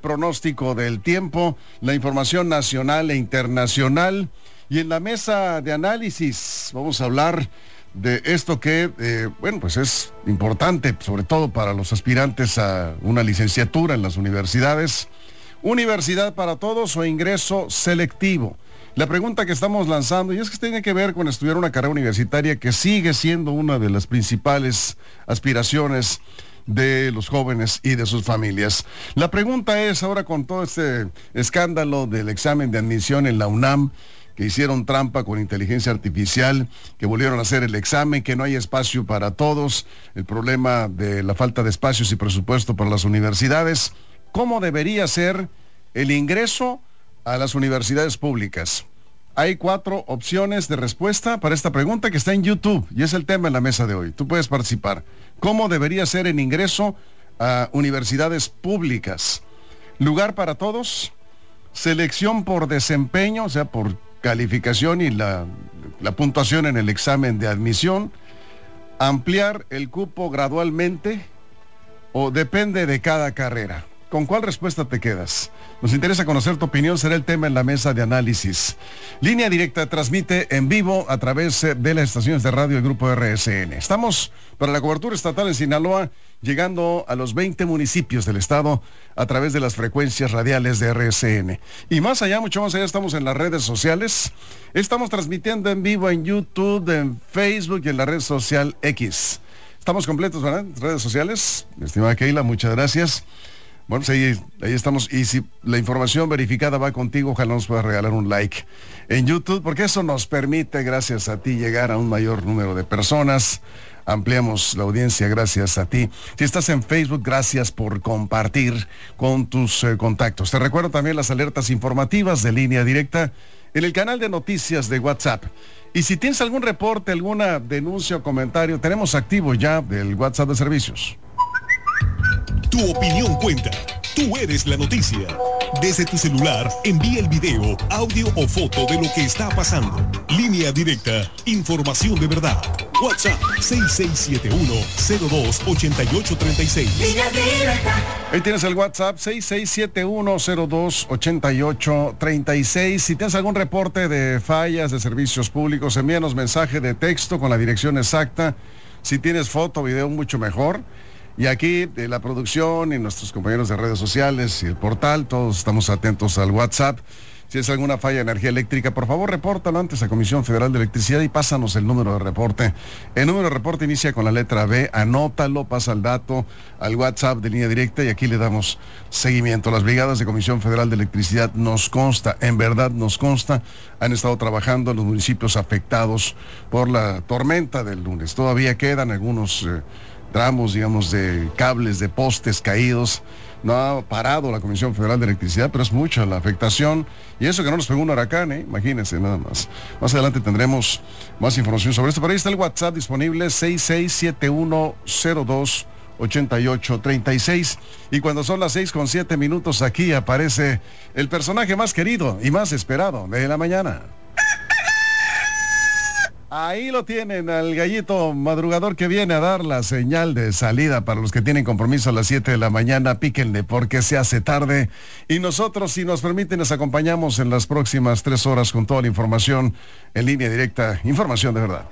pronóstico del tiempo, la información nacional e internacional. Y en la mesa de análisis vamos a hablar de esto que, pues es importante, sobre todo para los aspirantes a una licenciatura en las universidades. ¿Universidad para todos o ingreso selectivo? La pregunta que estamos lanzando, y es que tiene que ver con estudiar una carrera universitaria que sigue siendo una de las principales aspiraciones de los jóvenes y de sus familias. La pregunta es, ahora con todo este escándalo del examen de admisión en la UNAM, que hicieron trampa con inteligencia artificial, que volvieron a hacer el examen, que no hay espacio para todos, el problema de la falta de espacios y presupuesto para las universidades, ¿cómo debería ser el ingreso a las universidades públicas? Hay 4 opciones de respuesta para esta pregunta que está en YouTube y es el tema en la mesa de hoy. Tú puedes participar. ¿Cómo debería ser el ingreso a universidades públicas? ¿Lugar para todos? ¿Selección por desempeño, o sea, por calificación y la puntuación en el examen de admisión? ¿Ampliar el cupo gradualmente? ¿O depende de cada carrera? ¿Con cuál respuesta te quedas? Nos interesa conocer tu opinión, será el tema en la mesa de análisis. Línea Directa transmite en vivo a través de las estaciones de radio del Grupo RSN. Estamos para la cobertura estatal en Sinaloa, llegando a los 20 municipios del estado a través de las frecuencias radiales de RSN. Y más allá, mucho más allá, estamos en las redes sociales. Estamos transmitiendo en vivo en YouTube, en Facebook y en la red social X. Estamos completos, ¿verdad? Redes sociales. Mi estimada Keila, muchas gracias. Bueno, pues ahí estamos. Y si la información verificada va contigo, ojalá nos puedas regalar un like en YouTube, porque eso nos permite, gracias a ti, llegar a un mayor número de personas. Ampliamos la audiencia gracias a ti. Si estás en Facebook, gracias por compartir con tus contactos. Te recuerdo también las alertas informativas de Línea Directa en el canal de noticias de WhatsApp. Y si tienes algún reporte, alguna denuncia o comentario, tenemos activo ya el WhatsApp de servicios. Tu opinión cuenta. Tú eres la noticia. Desde tu celular, envía el video, audio o foto de lo que está pasando. Línea Directa. Información de verdad. WhatsApp 6671-028836. Línea Directa. Ahí tienes el WhatsApp 6671-028836. Si tienes algún reporte de fallas de servicios públicos, envíanos mensaje de texto con la dirección exacta. Si tienes foto o video, mucho mejor. Y aquí de la producción y nuestros compañeros de redes sociales y el portal, todos estamos atentos al WhatsApp. Si es alguna falla de energía eléctrica, por favor, repórtalo antes a Comisión Federal de Electricidad y pásanos el número de reporte. El número de reporte inicia con la letra B, anótalo, pasa el dato al WhatsApp de Línea Directa y aquí le damos seguimiento. Las brigadas de Comisión Federal de Electricidad, nos consta, en verdad nos consta, han estado trabajando en los municipios afectados por la tormenta del lunes. Todavía quedan algunos tramos, digamos, de cables, de postes caídos. No ha parado la Comisión Federal de Electricidad, pero es mucha la afectación. Y eso que no nos pegó un huracán, imagínense nada más. Más adelante tendremos más información sobre esto. Pero ahí está el WhatsApp disponible, 6671028836. Y cuando son las 6:07, aquí aparece el personaje más querido y más esperado de la mañana. Ahí lo tienen, al gallito madrugador que viene a dar la señal de salida para los que tienen compromiso a las 7 de la mañana. Píquenle porque se hace tarde. Y nosotros, si nos permiten, les acompañamos en las próximas 3 horas con toda la información en Línea Directa. Información de verdad.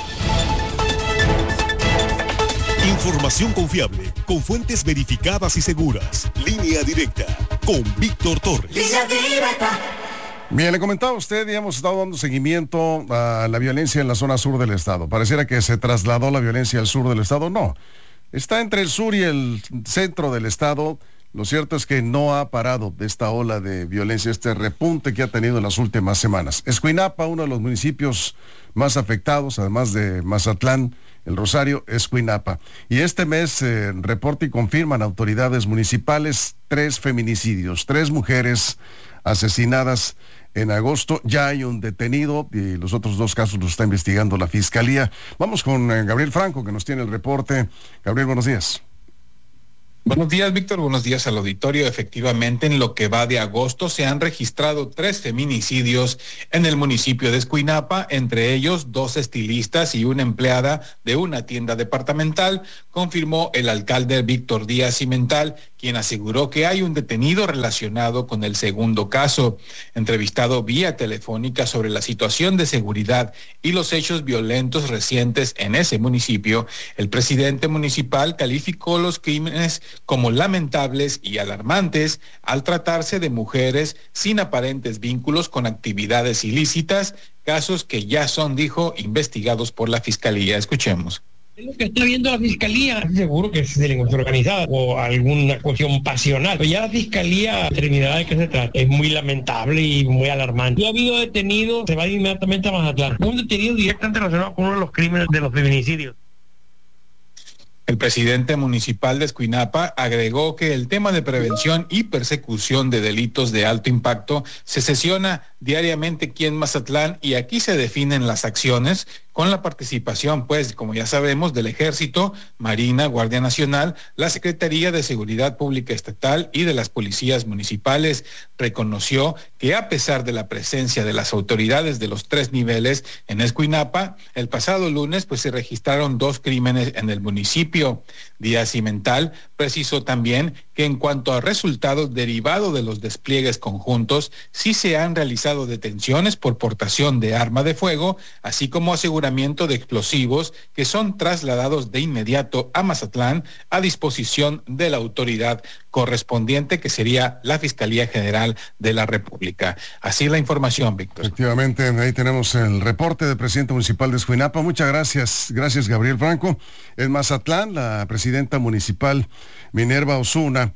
Información confiable, con fuentes verificadas y seguras. Línea Directa, con Víctor Torres. Línea Directa. Bien, le comentaba a usted y hemos estado dando seguimiento a la violencia en la zona sur del estado. Pareciera que se trasladó la violencia al sur del estado. No, está entre el sur y el centro del estado. Lo cierto es que no ha parado esta ola de violencia, este repunte que ha tenido en las últimas semanas. Escuinapa, uno de los municipios más afectados, además de Mazatlán, El Rosario, Escuinapa. Y este mes reporta y confirman autoridades municipales 3 feminicidios, 3 mujeres asesinadas en agosto. Ya hay un detenido y los otros 2 casos los está investigando la Fiscalía. Vamos con Gabriel Franco, que nos tiene el reporte. Gabriel, buenos días. Buenos días, Víctor. Buenos días al auditorio. Efectivamente, en lo que va de agosto se han registrado 3 feminicidios en el municipio de Escuinapa, entre ellos 2 estilistas y una empleada de una tienda departamental, confirmó el alcalde Víctor Díaz Cimental, quien aseguró que hay un detenido relacionado con el segundo caso. Entrevistado vía telefónica sobre la situación de seguridad y los hechos violentos recientes en ese municipio, el presidente municipal calificó los crímenes como lamentables y alarmantes al tratarse de mujeres sin aparentes vínculos con actividades ilícitas, casos que ya son, dijo, investigados por la Fiscalía. Escuchemos. Es lo que está viendo la Fiscalía. Seguro que es delincuencia organizada o alguna cuestión pasional. Pero ya la Fiscalía determinará de qué se trata. Es muy lamentable y muy alarmante. Ya ha habido detenido, se va inmediatamente a Mazatlán. Un detenido directamente relacionado con uno de los crímenes de los feminicidios. El presidente municipal de Escuinapa agregó que el tema de prevención y persecución de delitos de alto impacto se sesiona diariamente aquí en Mazatlán y aquí se definen las acciones con la participación, pues, como ya sabemos, del Ejército, Marina, Guardia Nacional, la Secretaría de Seguridad Pública Estatal y de las policías municipales. Reconoció que a pesar de la presencia de las autoridades de los 3 niveles en Escuinapa, el pasado lunes, pues, se registraron 2 crímenes en el municipio. Díaz Cimental precisó también que en cuanto a resultados derivados de los despliegues conjuntos, sí se han realizado detenciones por portación de arma de fuego, así como aseguramiento de explosivos que son trasladados de inmediato a Mazatlán a disposición de la autoridad correspondiente, que sería la Fiscalía General de la República. Así la información, Víctor. Efectivamente, ahí tenemos el reporte del presidente municipal de Escuinapa. Muchas gracias. Gracias, Gabriel Franco. En Mazatlán, la presidenta municipal Minerva Osuna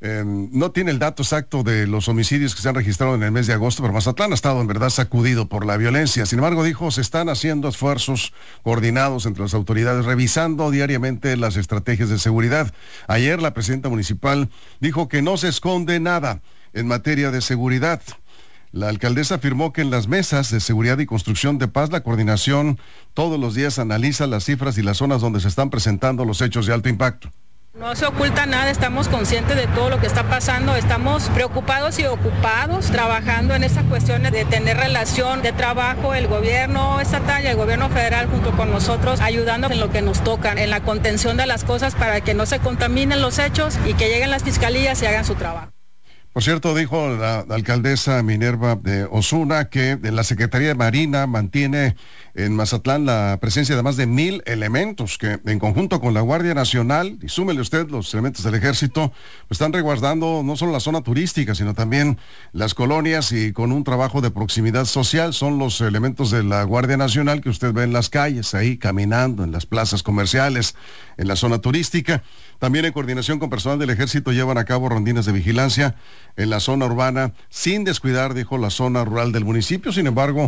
no tiene el dato exacto de los homicidios que se han registrado en el mes de agosto, pero Mazatlán ha estado en verdad sacudido por la violencia. Sin embargo, dijo, se están haciendo esfuerzos coordinados entre las autoridades, revisando diariamente las estrategias de seguridad. Ayer la presidenta municipal dijo que no se esconde nada en materia de seguridad. La alcaldesa afirmó que en las mesas de seguridad y construcción de paz, la coordinación todos los días analiza las cifras y las zonas donde se están presentando los hechos de alto impacto. No se oculta nada, estamos conscientes de todo lo que está pasando, estamos preocupados y ocupados trabajando en estas cuestiones de tener relación de trabajo, el gobierno estatal y el gobierno federal junto con nosotros, ayudando en lo que nos toca, en la contención de las cosas para que no se contaminen los hechos y que lleguen las fiscalías y hagan su trabajo. Por cierto, dijo la alcaldesa Minerva de Osuna que la Secretaría de Marina mantiene en Mazatlán la presencia de más de 1,000 elementos que en conjunto con la Guardia Nacional, y súmele usted los elementos del Ejército, están resguardando no solo la zona turística, sino también las colonias y con un trabajo de proximidad social. Son los elementos de la Guardia Nacional que usted ve en las calles, ahí caminando, en las plazas comerciales, en la zona turística. También en coordinación con personal del Ejército llevan a cabo rondines de vigilancia en la zona urbana, sin descuidar, dijo, la zona rural del municipio. Sin embargo,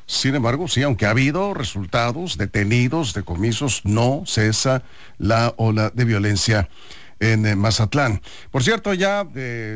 sí, aunque ha habido resultados, detenidos, decomisos, no cesa la ola de violencia en Mazatlán. Por cierto, ya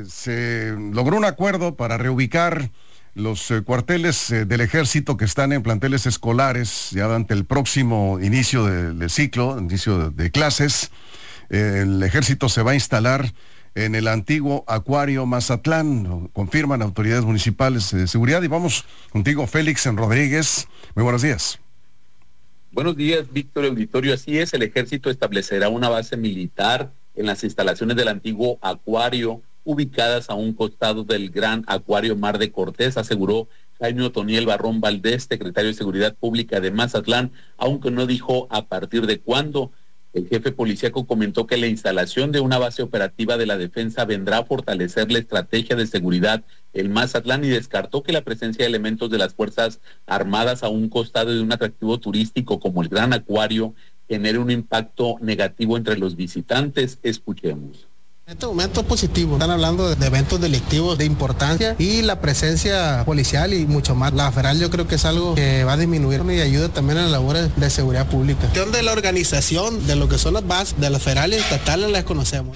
se logró un acuerdo para reubicar los cuarteles del Ejército que están en planteles escolares, ya ante el próximo inicio del ciclo, inicio de clases. El Ejército se va a instalar en el antiguo Acuario Mazatlán, lo confirman autoridades municipales de seguridad. Y vamos contigo, Félix Rodríguez. Muy buenos días. Buenos días, Víctor Auditorio. Así es, el Ejército establecerá una base militar en las instalaciones del antiguo Acuario, ubicadas a un costado del Gran Acuario Mar de Cortés, aseguró Jaime Otoniel Barrón Valdés, secretario de Seguridad Pública de Mazatlán, aunque no dijo a partir de cuándo. El jefe policíaco comentó que la instalación de una base operativa de la defensa vendrá a fortalecer la estrategia de seguridad en Mazatlán y descartó que la presencia de elementos de las Fuerzas Armadas a un costado de un atractivo turístico como el Gran Acuario genere un impacto negativo entre los visitantes. Escuchemos. En este momento es positivo, están hablando de eventos delictivos de importancia y la presencia policial y mucho más. La federal yo creo que es algo que va a disminuir y ayuda también en las labores de seguridad pública. De la organización de lo que son las bases de las federales estatales las conocemos.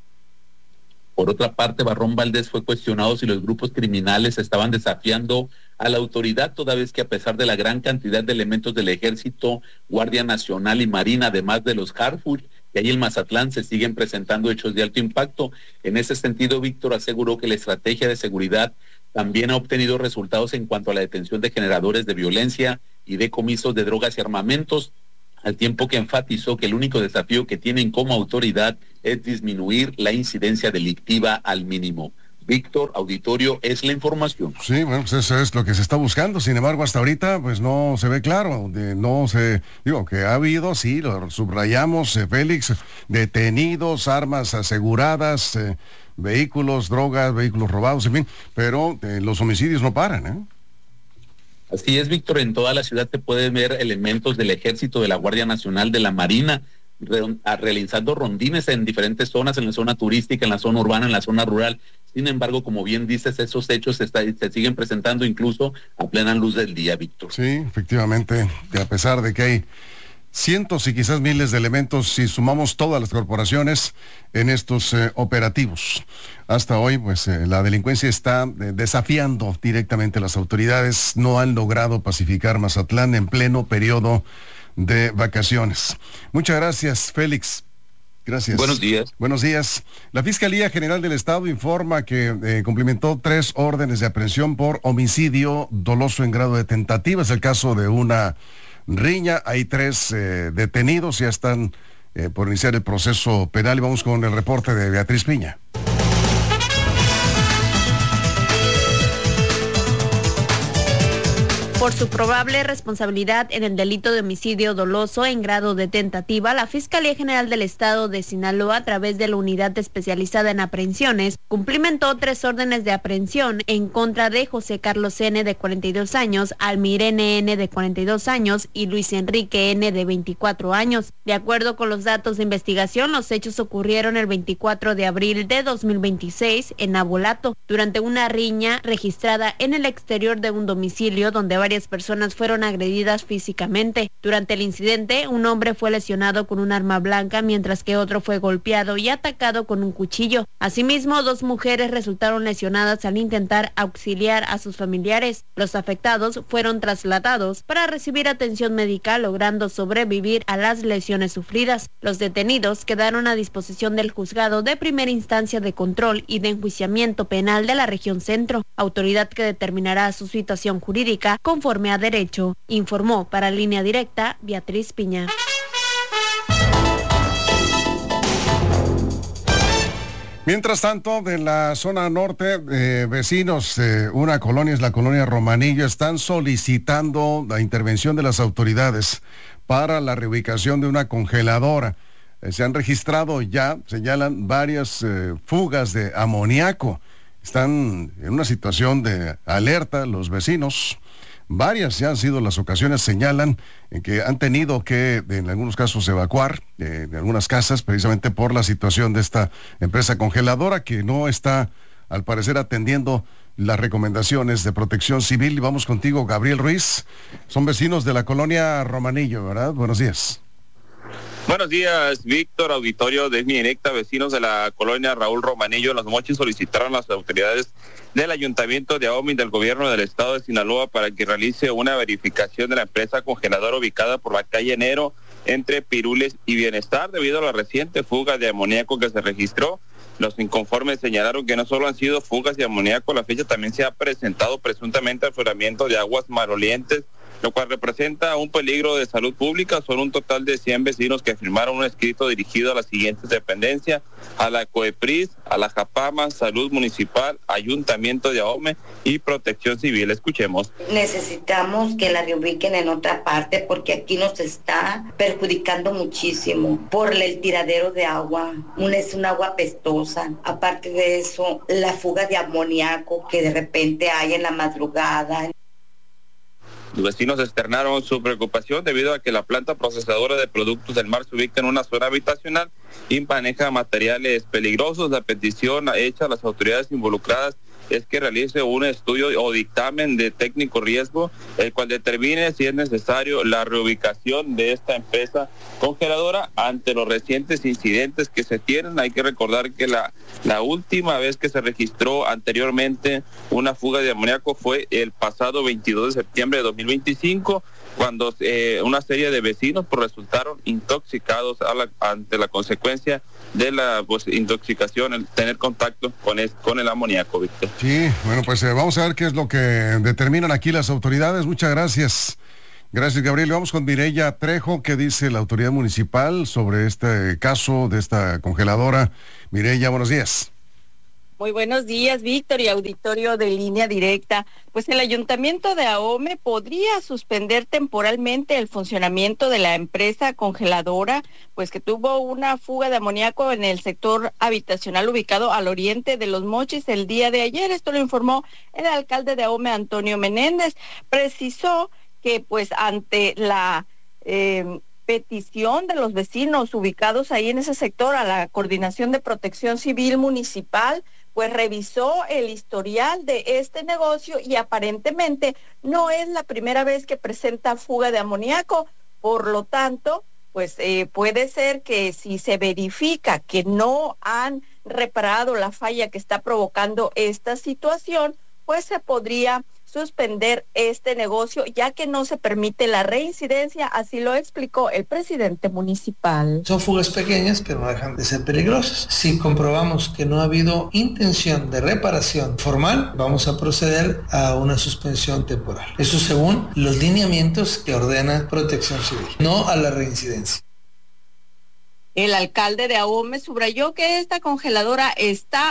Por otra parte, Barrón Valdés fue cuestionado si los grupos criminales estaban desafiando a la autoridad, toda vez que a pesar de la gran cantidad de elementos del Ejército, Guardia Nacional y Marina, además de los Harfuch, que ahí en Mazatlán se siguen presentando hechos de alto impacto. En ese sentido, Víctor aseguró que la estrategia de seguridad también ha obtenido resultados en cuanto a la detención de generadores de violencia y decomisos de drogas y armamentos, al tiempo que enfatizó que el único desafío que tienen como autoridad es disminuir la incidencia delictiva al mínimo. Víctor, auditorio, es la información. Sí, bueno, pues eso es lo que se está buscando. Sin embargo, hasta ahorita, pues no se ve claro. Que ha habido, sí, lo subrayamos, Félix, detenidos, armas aseguradas, vehículos, drogas, vehículos robados, en fin, pero los homicidios no paran, ¿eh? Así es, Víctor, en toda la ciudad se pueden ver elementos del Ejército, de la Guardia Nacional, de la Marina, realizando rondines en diferentes zonas, en la zona turística, en la zona urbana, en la zona rural. Sin embargo, como bien dices, esos hechos se siguen presentando incluso a plena luz del día, Víctor. Sí, efectivamente, que a pesar de que hay cientos y quizás miles de elementos, si sumamos todas las corporaciones en estos operativos. Hasta hoy, pues la delincuencia está desafiando directamente a las autoridades. No han logrado pacificar Mazatlán en pleno periodo de vacaciones. Muchas gracias, Félix. Gracias. Buenos días. Buenos días. La Fiscalía General del Estado informa que cumplimentó 3 órdenes de aprehensión por homicidio doloso en grado de tentativa. Es el caso de una riña. Hay 3 detenidos, ya están por iniciar el proceso penal. Y vamos con el reporte de Beatriz Piña. Por su probable responsabilidad en el delito de homicidio doloso en grado de tentativa, la Fiscalía General del Estado de Sinaloa, a través de la Unidad Especializada en Aprehensiones, cumplimentó 3 órdenes de aprehensión en contra de José Carlos N., de 42 años, Almirene N., de 42 años y Luis Enrique N., de 24 años. De acuerdo con los datos de investigación, los hechos ocurrieron el 24 de abril de 2026 en Nabolato, durante una riña registrada en el exterior de un domicilio donde varias personas fueron agredidas físicamente. Durante el incidente, un hombre fue lesionado con un arma blanca, mientras que otro fue golpeado y atacado con un cuchillo. Asimismo, 2 mujeres resultaron lesionadas al intentar auxiliar a sus familiares. Los afectados fueron trasladados para recibir atención médica, logrando sobrevivir a las lesiones sufridas. Los detenidos quedaron a disposición del juzgado de primera instancia de control y de enjuiciamiento penal de la región centro, autoridad que determinará su situación jurídica conforme a derecho, informó para Línea Directa Beatriz Piña. Mientras tanto, de la zona norte, vecinos de una colonia, es la colonia Romanillo, están solicitando la intervención de las autoridades para la reubicación de una congeladora. Se han registrado ya, señalan, varias fugas de amoníaco. Están en una situación de alerta los vecinos. Varias ya han sido las ocasiones, señalan, en que han tenido que, en algunos casos, evacuar de algunas casas, precisamente por la situación de esta empresa congeladora, que no está, al parecer, atendiendo las recomendaciones de Protección Civil. Y vamos contigo, Gabriel Ruiz. Son vecinos de la colonia Romanillo, ¿verdad? Buenos días. Buenos días, Víctor, auditorio de Línea Directa. Vecinos de la colonia Raúl Romanillo en Los Mochis solicitaron a las autoridades del Ayuntamiento de Ahome y del Gobierno del Estado de Sinaloa para que realice una verificación de la empresa congeladora ubicada por la calle Enero entre Pirules y Bienestar, debido a la reciente fuga de amoníaco que se registró. Los inconformes señalaron que no solo han sido fugas de amoníaco, a la fecha también se ha presentado presuntamente afloramiento de aguas malolientes, lo cual representa un peligro de salud pública. Son un total de 100 vecinos que firmaron un escrito dirigido a las siguientes dependencias: a la COEPRIS, a la JAPAMA, Salud Municipal, Ayuntamiento de Ahome y Protección Civil. Escuchemos. Necesitamos que la reubiquen en otra parte porque aquí nos está perjudicando muchísimo por el tiradero de agua. Es un agua pestosa. Aparte de eso, la fuga de amoníaco que de repente hay en la madrugada. Los vecinos externaron su preocupación debido a que la planta procesadora de productos del mar se ubica en una zona habitacional y maneja materiales peligrosos. La petición hecha a las autoridades involucradas es que realice un estudio o dictamen de técnico riesgo, el cual determine si es necesario la reubicación de esta empresa congeladora ante los recientes incidentes que se tienen. Hay que recordar que la última vez que se registró anteriormente una fuga de amoníaco fue el pasado 22 de septiembre de 2025, cuando una serie de vecinos resultaron intoxicados ante la consecuencia de la intoxicación, el tener contacto con el amoníaco, Víctor. Sí, bueno, pues vamos a ver qué es lo que determinan aquí las autoridades. Muchas gracias. Gracias, Gabriel. Vamos con Mireya Trejo. ¿Qué dice la autoridad municipal sobre este caso de esta congeladora? Mireya, buenos días. Muy buenos días, Víctor y auditorio de Línea Directa. Pues el Ayuntamiento de Ahome podría suspender temporalmente el funcionamiento de la empresa congeladora, pues que tuvo una fuga de amoníaco en el sector habitacional ubicado al oriente de Los Mochis el día de ayer. Esto lo informó el alcalde de Ahome, Antonio Menéndez. Precisó que pues ante la petición de los vecinos ubicados ahí en ese sector a la Coordinación de Protección Civil Municipal, pues revisó el historial de este negocio y aparentemente no es la primera vez que presenta fuga de amoníaco. Por lo tanto, pues puede ser que si se verifica que no han reparado la falla que está provocando esta situación, pues se podría suspender este negocio, ya que no se permite la reincidencia, así lo explicó el presidente municipal. Son fugas pequeñas, pero no dejan de ser peligrosas. Si comprobamos que no ha habido intención de reparación formal, vamos a proceder a una suspensión temporal. Eso según los lineamientos que ordena Protección Civil, no a la reincidencia. El alcalde de Ahome subrayó que esta congeladora está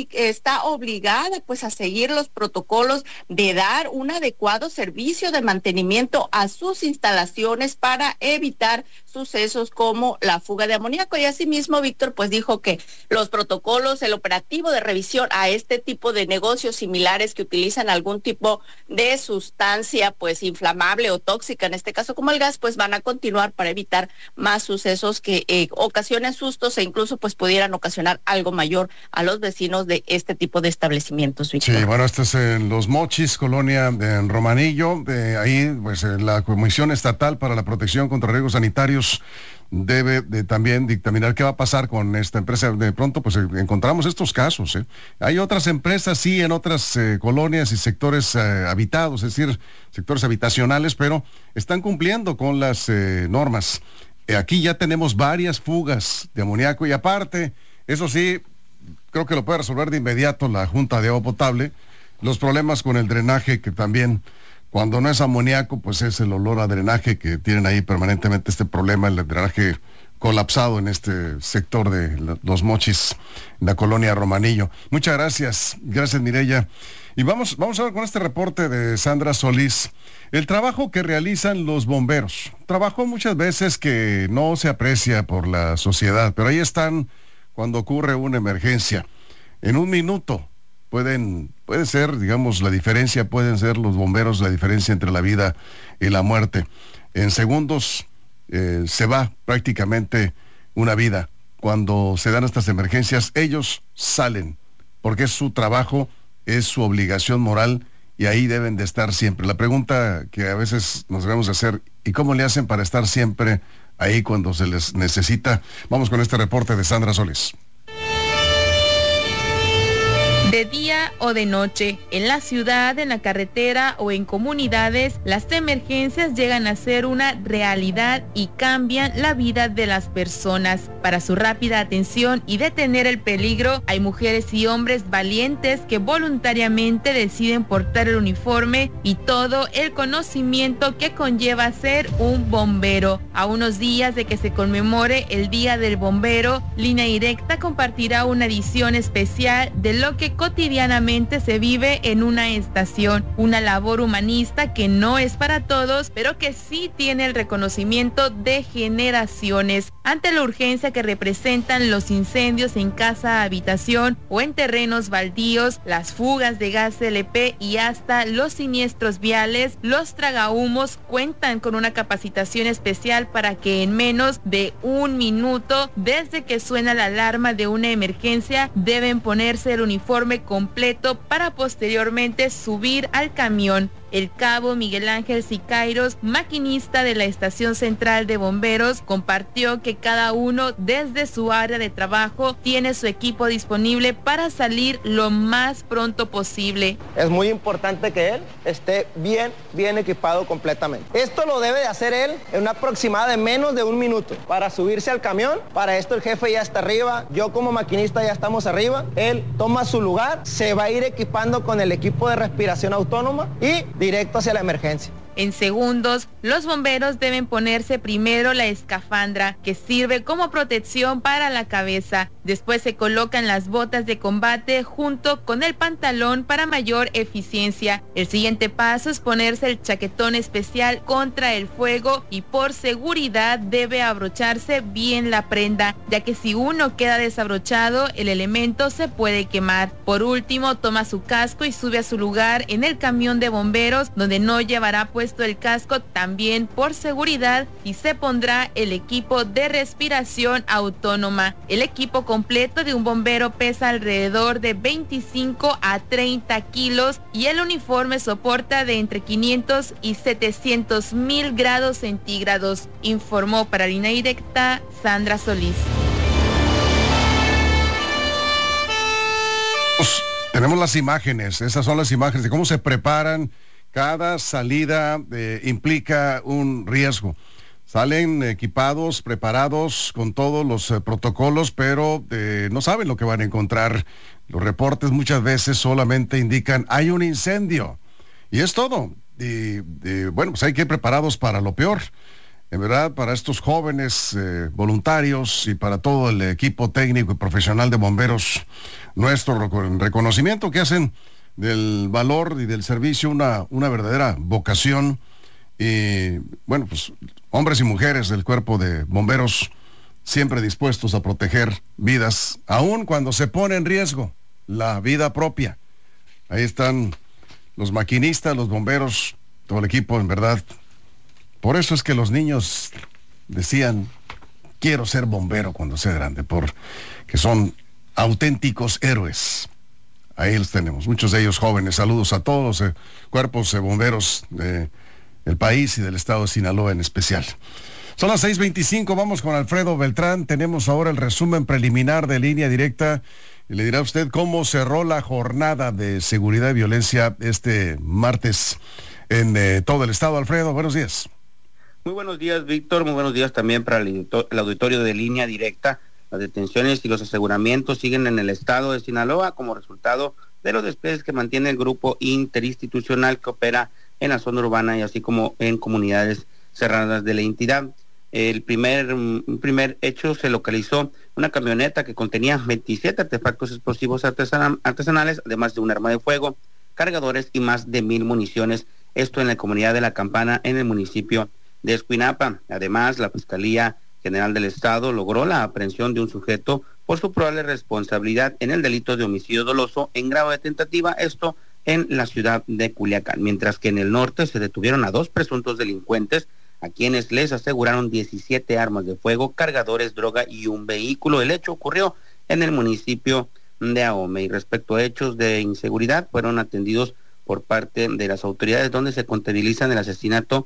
obligada pues a seguir los protocolos de dar un adecuado servicio de mantenimiento a sus instalaciones para evitar sucesos como la fuga de amoníaco. Y asimismo, Víctor, pues dijo que los protocolos, el operativo de revisión a este tipo de negocios similares que utilizan algún tipo de sustancia pues inflamable o tóxica, en este caso como el gas, pues van a continuar para evitar más sucesos que ocasionen sustos e incluso pues pudieran ocasionar algo mayor a los vecinos de este tipo de establecimientos, Víctor. Sí, bueno, este es en Los Mochis, colonia en Romanillo. Ahí pues la Comisión Estatal para la Protección contra Riesgos Sanitarios debe de también dictaminar qué va a pasar con esta empresa. De pronto pues encontramos estos casos. Hay otras empresas, sí, en otras colonias y sectores habitados, es decir, sectores habitacionales, pero están cumpliendo con las normas. Aquí ya tenemos varias fugas de amoníaco y aparte, eso sí, creo que lo puede resolver de inmediato la Junta de Agua Potable, los problemas con el drenaje, que también cuando no es amoníaco, pues es el olor a drenaje que tienen ahí permanentemente este problema, el drenaje colapsado en este sector de Los Mochis, en la colonia Romanillo. Muchas gracias, Mireya. Y vamos a ver con este reporte de Sandra Solís, el trabajo que realizan los bomberos. Trabajo muchas veces que no se aprecia por la sociedad, pero ahí están cuando ocurre una emergencia. En un minuto puede ser, digamos, la diferencia, pueden ser los bomberos la diferencia entre la vida y la muerte. En segundos se va prácticamente una vida. Cuando se dan estas emergencias, ellos salen, porque es su trabajo, es su obligación moral y ahí deben de estar siempre. La pregunta que a veces nos debemos hacer, ¿y cómo le hacen para estar siempre ahí cuando se les necesita? Vamos con este reporte de Sandra Solís. De día o de noche, en la ciudad, en la carretera o en comunidades, las emergencias llegan a ser una realidad y cambian la vida de las personas. Para su rápida atención y detener el peligro, hay mujeres y hombres valientes que voluntariamente deciden portar el uniforme y todo el conocimiento que conlleva ser un bombero. A unos días de que se conmemore el Día del Bombero, Línea Directa compartirá una edición especial de lo que cotidianamente se vive en una estación, una labor humanista que no es para todos, pero que sí tiene el reconocimiento de generaciones. Ante la urgencia que representan los incendios en casa, habitación o en terrenos baldíos, las fugas de gas LP y hasta los siniestros viales, los tragahumos cuentan con una capacitación especial para que en menos de un minuto, desde que suena la alarma de una emergencia, deben ponerse el uniforme completo para posteriormente subir al camión. El cabo Miguel Ángel Sicairos, maquinista de la estación central de bomberos, compartió que cada uno desde su área de trabajo tiene su equipo disponible para salir lo más pronto posible. Es muy importante que él esté bien equipado completamente. Esto lo debe de hacer él en una aproximada de menos de 1 minuto para subirse al camión. Para esto el jefe ya está arriba, yo como maquinista ya estamos arriba. Él toma su lugar, se va a ir equipando con el equipo de respiración autónoma y directo hacia la emergencia. En segundos, los bomberos deben ponerse primero la escafandra, que sirve como protección para la cabeza. Después se colocan las botas de combate junto con el pantalón para mayor eficiencia. El siguiente paso es ponerse el chaquetón especial contra el fuego y por seguridad debe abrocharse bien la prenda, ya que si uno queda desabrochado, el elemento se puede quemar. Por último, toma su casco y sube a su lugar en el camión de bomberos, donde no llevará puesto el casco también por seguridad y se pondrá el equipo de respiración autónoma. El equipo completo de un bombero pesa alrededor de 25 a 30 kilos y el uniforme soporta de entre 500 y 700 mil grados centígrados, informó para Línea Directa Sandra Solís. Tenemos las imágenes, esas son las imágenes de cómo se preparan. Cada salida implica un riesgo. Salen equipados, preparados con todos los protocolos, pero no saben lo que van a encontrar. Los reportes muchas veces solamente indican hay un incendio. Y es todo. Y bueno, pues hay que ir preparados para lo peor. En verdad, para estos jóvenes voluntarios y para todo el equipo técnico y profesional de bomberos, nuestro reconocimiento que hacen del valor y del servicio, una verdadera vocación. Y bueno, pues hombres y mujeres del cuerpo de bomberos siempre dispuestos a proteger vidas, aun cuando se pone en riesgo la vida propia. Ahí están los maquinistas, los bomberos, todo el equipo, en verdad. Por eso es que los niños decían, quiero ser bombero cuando sea grande, porque son auténticos héroes. Ahí los tenemos, muchos de ellos jóvenes. Saludos a todos los cuerpos de bomberos del país y del estado de Sinaloa en especial. Son las 6:25, vamos con Alfredo Beltrán. Tenemos ahora el resumen preliminar de Línea Directa y le dirá a usted cómo cerró la jornada de seguridad y violencia este martes en todo el estado. Alfredo, buenos días. Muy buenos días, Víctor. Muy buenos días también para el auditorio de Línea Directa. Las detenciones y los aseguramientos siguen en el estado de Sinaloa como resultado de los despliegues que mantiene el grupo interinstitucional que opera en la zona urbana y así como en comunidades cerradas de la entidad. El primer hecho se localizó una camioneta que contenía 27 artefactos explosivos artesanales, además de un arma de fuego, cargadores y más de 1,000 municiones. Esto en la comunidad de La Campana, en el municipio de Escuinapa. Además, la Fiscalía General del Estado logró la aprehensión de un sujeto por su probable responsabilidad en el delito de homicidio doloso en grado de tentativa, esto en la ciudad de Culiacán, mientras que en el norte se detuvieron a 2 presuntos delincuentes, a quienes les aseguraron 17 armas de fuego, cargadores, droga y un vehículo. El hecho ocurrió en el municipio de Ahome, y respecto a hechos de inseguridad fueron atendidos por parte de las autoridades, donde se contabilizan el asesinato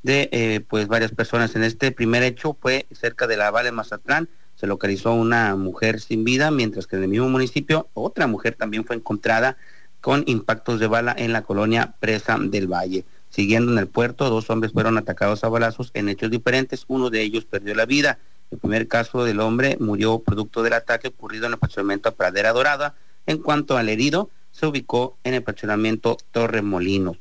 de varias personas. En este primer hecho fue cerca de La Vale, Mazatlán. Se localizó una mujer sin vida, mientras que en el mismo municipio otra mujer también fue encontrada con impactos de bala en la colonia Presa del Valle. Siguiendo en el puerto, 2 hombres fueron atacados a balazos en hechos diferentes. Uno de ellos perdió la vida. El primer caso del hombre murió producto del ataque ocurrido en el fraccionamiento Pradera Dorada. En cuanto al herido, se ubicó en el fraccionamiento Torremolinos.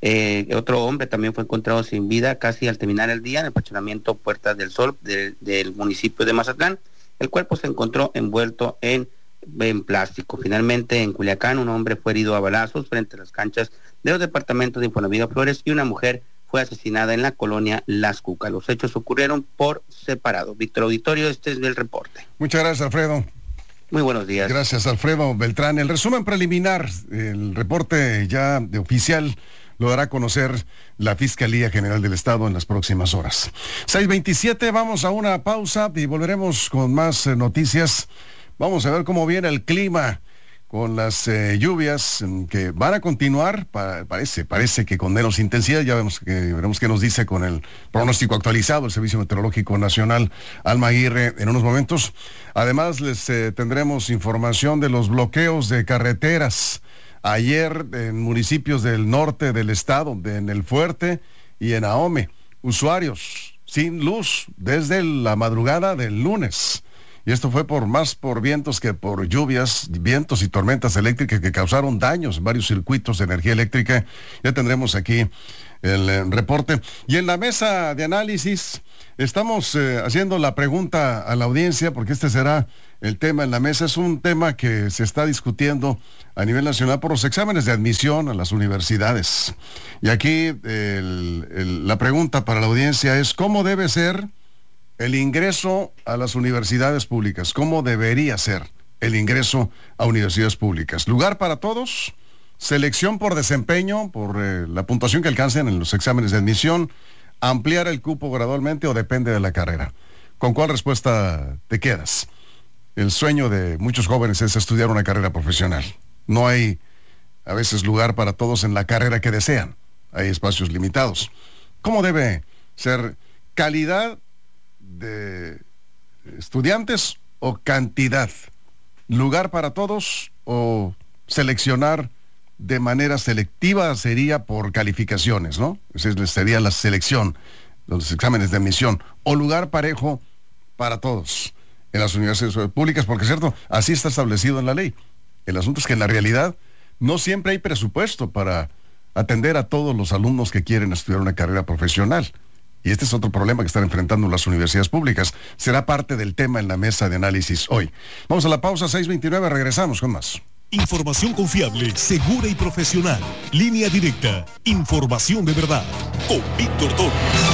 Otro hombre también fue encontrado sin vida casi al terminar el día en el fraccionamiento Puertas del Sol del municipio de Mazatlán. El cuerpo se encontró envuelto en plástico. Finalmente, en Culiacán, un hombre fue herido a balazos frente a las canchas de los departamentos de Infonavida Flores y una mujer fue asesinada en la colonia Las Cucas. Los hechos ocurrieron por separado. Víctor Auditorio, este es el reporte. Muchas gracias, Alfredo. Muy buenos días. Gracias, Alfredo Beltrán. El resumen preliminar, el reporte ya de oficial, lo dará a conocer la Fiscalía General del Estado en las próximas horas. 6:27, vamos a una pausa y volveremos con más noticias. Vamos a ver cómo viene el clima con las lluvias que van a continuar, parece que con menos intensidad. Ya veremos qué nos dice con el pronóstico actualizado el Servicio Meteorológico Nacional, Alma Aguirre, en unos momentos. Además, les tendremos información de los bloqueos de carreteras ayer en municipios del norte del estado, en El Fuerte y en Ahome. Usuarios sin luz desde la madrugada del lunes. Y esto fue más por vientos que por lluvias, vientos y tormentas eléctricas que causaron daños en varios circuitos de energía eléctrica. Ya tendremos aquí el reporte. Y en la mesa de análisis estamos haciendo la pregunta a la audiencia, porque este será el tema en la mesa. Es un tema que se está discutiendo a nivel nacional por los exámenes de admisión a las universidades. Y aquí la pregunta para la audiencia es: ¿cómo debe ser el ingreso a las universidades públicas? ¿Cómo debería ser el ingreso a universidades públicas? ¿Lugar para todos? ¿Selección por desempeño, por la puntuación que alcancen en los exámenes de admisión? ¿Ampliar el cupo gradualmente o depende de la carrera? ¿Con cuál respuesta te quedas? El sueño de muchos jóvenes es estudiar una carrera profesional. No hay a veces lugar para todos en la carrera que desean. Hay espacios limitados. ¿Cómo debe ser? ¿Calidad de estudiantes o cantidad? ¿Lugar para todos o seleccionar de manera selectiva? Sería por calificaciones, ¿no? Esa sería la selección, los exámenes de admisión. ¿O lugar parejo para todos en las universidades públicas? Porque es cierto, así está establecido en la ley. El asunto es que en la realidad no siempre hay presupuesto para atender a todos los alumnos que quieren estudiar una carrera profesional. Y este es otro problema que están enfrentando las universidades públicas. Será parte del tema en la mesa de análisis hoy. Vamos a la pausa, 6:29, regresamos con más. Información confiable, segura y profesional. Línea Directa. Información de verdad. Con Víctor Torres.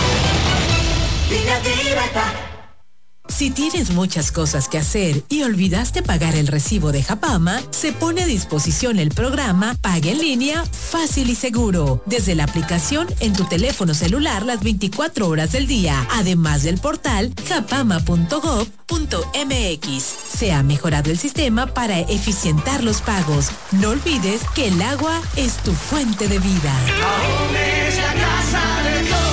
Línea Directa. Si tienes muchas cosas que hacer y olvidaste pagar el recibo de Japama, se pone a disposición el programa Paga en Línea Fácil y Seguro, desde la aplicación en tu teléfono celular las 24 horas del día, además del portal japama.gov.mx. Se ha mejorado el sistema para eficientar los pagos. No olvides que el agua es tu fuente de vida. Ahome es la casa de todos.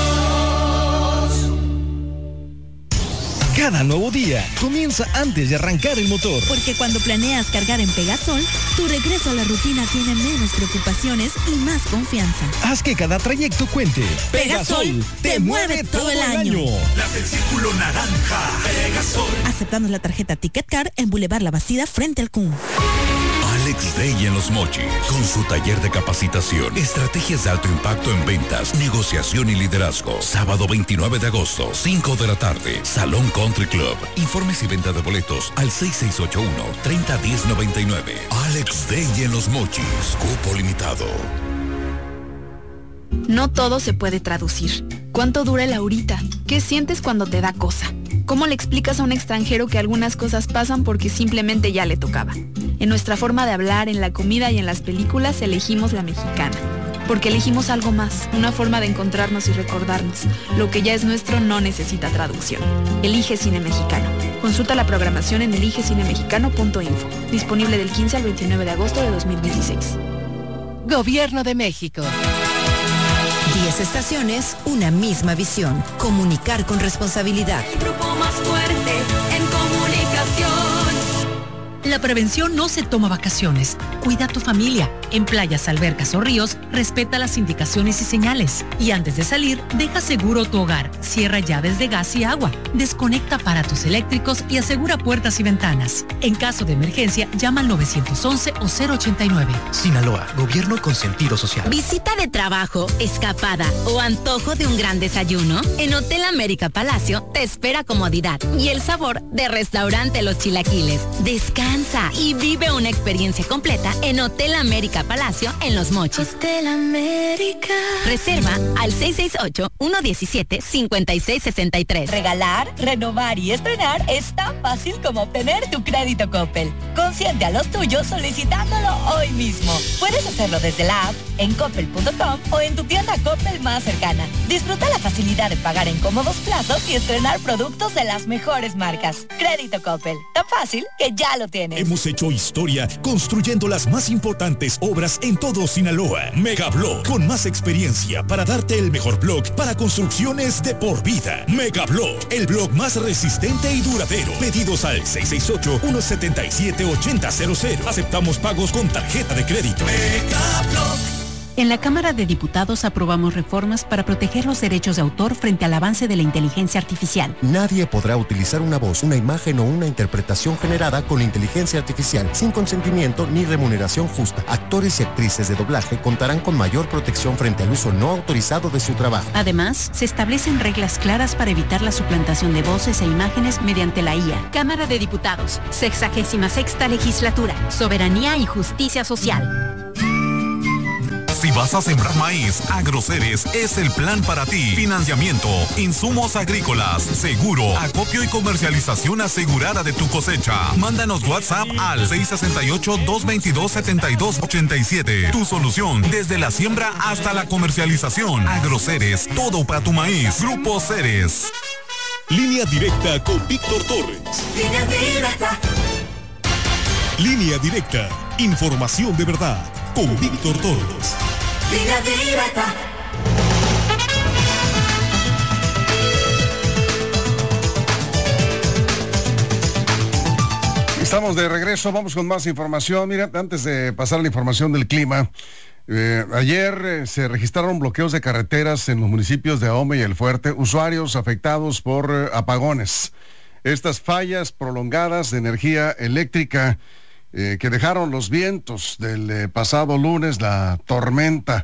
Cada nuevo día comienza antes de arrancar el motor. Porque cuando planeas cargar en Pegasol, tu regreso a la rutina tiene menos preocupaciones y más confianza. Haz que cada trayecto cuente. Pegasol te mueve todo el año. Las del círculo naranja. Pegasol. Aceptamos la tarjeta Ticket Card en Boulevard La Bastida frente al CUM. Alex Day en Los Mochis, con su taller de capacitación, estrategias de alto impacto en ventas, negociación y liderazgo. Sábado 29 de agosto, 5 de la tarde, Salón Country Club. Informes y venta de boletos al 6681-301099. Alex Day en Los Mochis, cupo limitado. No todo se puede traducir. ¿Cuánto dura el ahorita? ¿Qué sientes cuando te da cosa? ¿Cómo le explicas a un extranjero que algunas cosas pasan porque simplemente ya le tocaba? En nuestra forma de hablar, en la comida y en las películas elegimos la mexicana. Porque elegimos algo más, una forma de encontrarnos y recordarnos. Lo que ya es nuestro no necesita traducción. Elige Cine Mexicano. Consulta la programación en eligecinemexicano.info. Disponible del 15 al 29 de agosto de 2016. Gobierno de México. 10 estaciones, una misma visión. Comunicar con responsabilidad. El grupo más fuerte en comunicación. La prevención no se toma vacaciones. Cuida a tu familia. En playas, albercas o ríos, respeta las indicaciones y señales. Y antes de salir, deja seguro tu hogar. Cierra llaves de gas y agua. Desconecta aparatos eléctricos y asegura puertas y ventanas. En caso de emergencia, llama al 911 o 089. Sinaloa, gobierno con sentido social. Visita de trabajo, escapada o antojo de un gran desayuno. En Hotel América Palacio te espera comodidad y el sabor de Restaurante Los Chilaquiles. Descansa y vive una experiencia completa en Hotel América Palacio en Los Mochis. Hotel América. Reserva al 668-117-5663. Regalar, renovar y estrenar es tan fácil como obtener tu crédito Coppel. Consiente a los tuyos solicitándolo hoy mismo. Puedes hacerlo desde la app, en coppel.com o en tu tienda Coppel más cercana. Disfruta la facilidad de pagar en cómodos plazos y estrenar productos de las mejores marcas. Crédito Coppel, tan fácil que ya lo tienes. Hemos hecho historia construyendo las más importantes obras en todo Sinaloa. Megablock, con más experiencia para darte el mejor block para construcciones de por vida. Megablock, el block más resistente y duradero. Pedidos al 668-177-8000. Aceptamos pagos con tarjeta de crédito. Megablock. En la Cámara de Diputados aprobamos reformas para proteger los derechos de autor frente al avance de la inteligencia artificial. Nadie podrá utilizar una voz, una imagen o una interpretación generada con inteligencia artificial sin consentimiento ni remuneración justa. Actores y actrices de doblaje contarán con mayor protección frente al uso no autorizado de su trabajo. Además, se establecen reglas claras para evitar la suplantación de voces e imágenes mediante la IA. Cámara de Diputados, 66ª Legislatura, Soberanía y Justicia Social. Si vas a sembrar maíz, Agroceres es el plan para ti. Financiamiento, insumos agrícolas, seguro, acopio y comercialización asegurada de tu cosecha. Mándanos WhatsApp al 668-222-7287. Tu solución desde la siembra hasta la comercialización. Agroceres, todo para tu maíz. Grupo Ceres. Línea directa con Víctor Torres. Línea directa. Línea directa. Información de verdad con Víctor Torres. Línea directa. Estamos de regreso, vamos con más información. Mira, antes de pasar a la información del clima, ayer se registraron bloqueos de carreteras en los municipios de Ahome y El Fuerte, usuarios afectados por apagones. Estas fallas prolongadas de energía eléctrica que dejaron los vientos del pasado lunes, la tormenta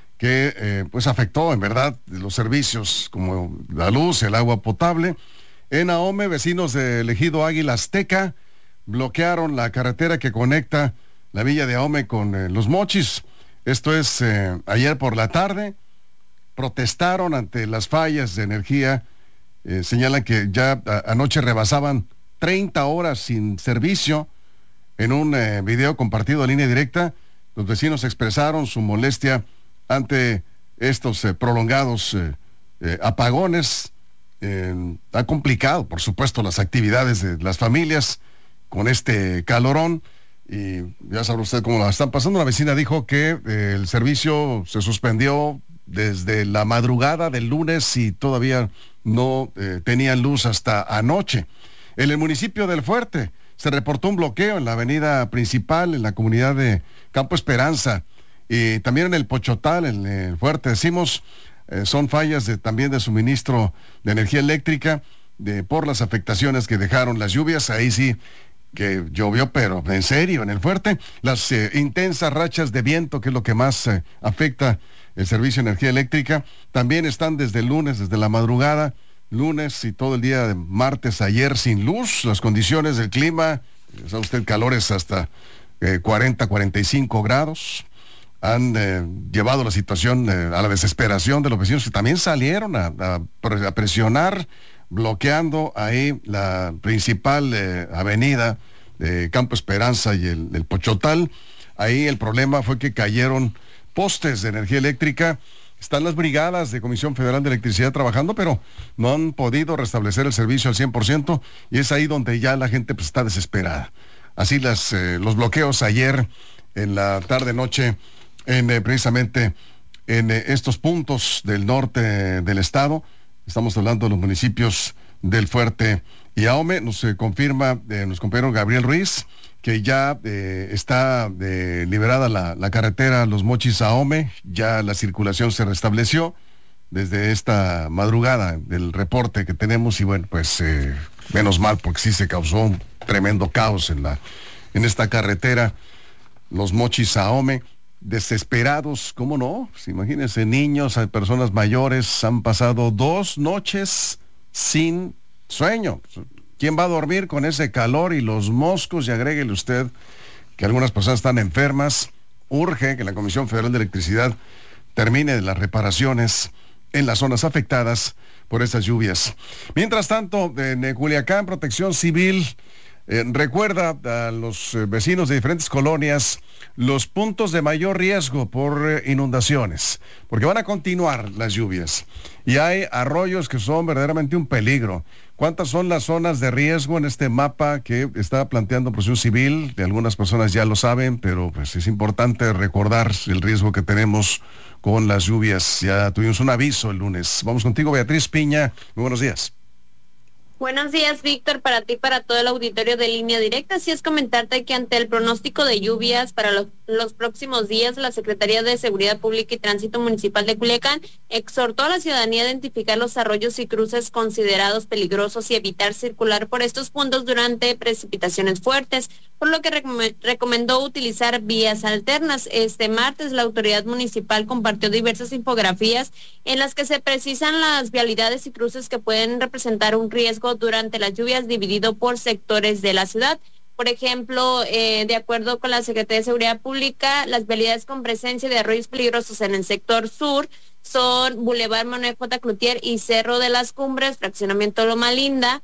que pues afectó en verdad los servicios como la luz, el agua potable. En Ahome, vecinos del ejido Águila Azteca bloquearon la carretera que conecta la villa de Ahome con Los Mochis. Esto es ayer por la tarde. Protestaron ante las fallas de energía. Señalan que ya anoche rebasaban 30 horas sin servicio. En un video compartido en Línea Directa, los vecinos expresaron su molestia ante estos prolongados apagones. Ha complicado, por supuesto, las actividades de las familias con este calorón. Y ya sabe usted cómo la están pasando. La vecina dijo que el servicio se suspendió desde la madrugada del lunes y todavía no tenían luz hasta anoche. En el municipio del Fuerte se reportó un bloqueo en la avenida principal, en la comunidad de Campo Esperanza, y también en el Pochotal, en el Fuerte. Decimos, son fallas también de suministro de energía eléctrica por las afectaciones que dejaron las lluvias. Ahí sí que llovió, pero en serio, en el Fuerte. Las intensas rachas de viento, que es lo que más afecta el servicio de energía eléctrica, también están desde el lunes, desde la madrugada, lunes y todo el día de martes ayer sin luz. Las condiciones del clima, sabe usted, calores hasta 40, 45 grados, han llevado la situación a la desesperación de los vecinos, que también salieron a presionar, bloqueando ahí la principal avenida de Campo Esperanza y el Pochotal. Ahí el problema fue que cayeron postes de energía eléctrica. Están las brigadas de Comisión Federal de Electricidad trabajando, pero no han podido restablecer el servicio al 100%, y es ahí donde ya la gente pues está desesperada. Así los bloqueos ayer en la tarde-noche, precisamente en estos puntos del norte del estado. Estamos hablando de los municipios del Fuerte y Ahome. Nos confirma nuestro compañero Gabriel Ruiz que ya está liberada la carretera Los Mochis a Ahome. Ya la circulación se restableció desde esta madrugada del reporte que tenemos, y bueno, pues menos mal, porque sí se causó un tremendo caos en esta carretera Los Mochis a Ahome. Desesperados, ¿cómo no? Pues imagínense, niños, hay personas mayores, han pasado 2 noches sin sueño. ¿Quién va a dormir con ese calor y los moscos? Y agréguele usted que algunas personas están enfermas. Urge que la Comisión Federal de Electricidad termine las reparaciones en las zonas afectadas por estas lluvias. Mientras tanto, en Culiacán, Protección Civil recuerda a los vecinos de diferentes colonias los puntos de mayor riesgo por inundaciones, porque van a continuar las lluvias y hay arroyos que son verdaderamente un peligro. ¿Cuántas son las zonas de riesgo en este mapa que está planteando Protección Civil? De algunas personas ya lo saben, pero pues es importante recordar el riesgo que tenemos con las lluvias. Ya tuvimos un aviso el lunes. Vamos contigo, Beatriz Piña. Muy buenos días. Buenos días, Víctor, para ti, para todo el auditorio de Línea Directa. Así es, comentarte que ante el pronóstico de lluvias para los próximos días, la Secretaría de Seguridad Pública y Tránsito Municipal de Culiacán exhortó a la ciudadanía a identificar los arroyos y cruces considerados peligrosos y evitar circular por estos puntos durante precipitaciones fuertes, por lo que recomendó utilizar vías alternas. Este martes, la autoridad municipal compartió diversas infografías en las que se precisan las vialidades y cruces que pueden representar un riesgo durante las lluvias, dividido por sectores de la ciudad. Por ejemplo, de acuerdo con la Secretaría de Seguridad Pública, las vialidades con presencia de arroyos peligrosos en el sector sur son Boulevard Manuel J. Cloutier y Cerro de las Cumbres, fraccionamiento Loma Linda,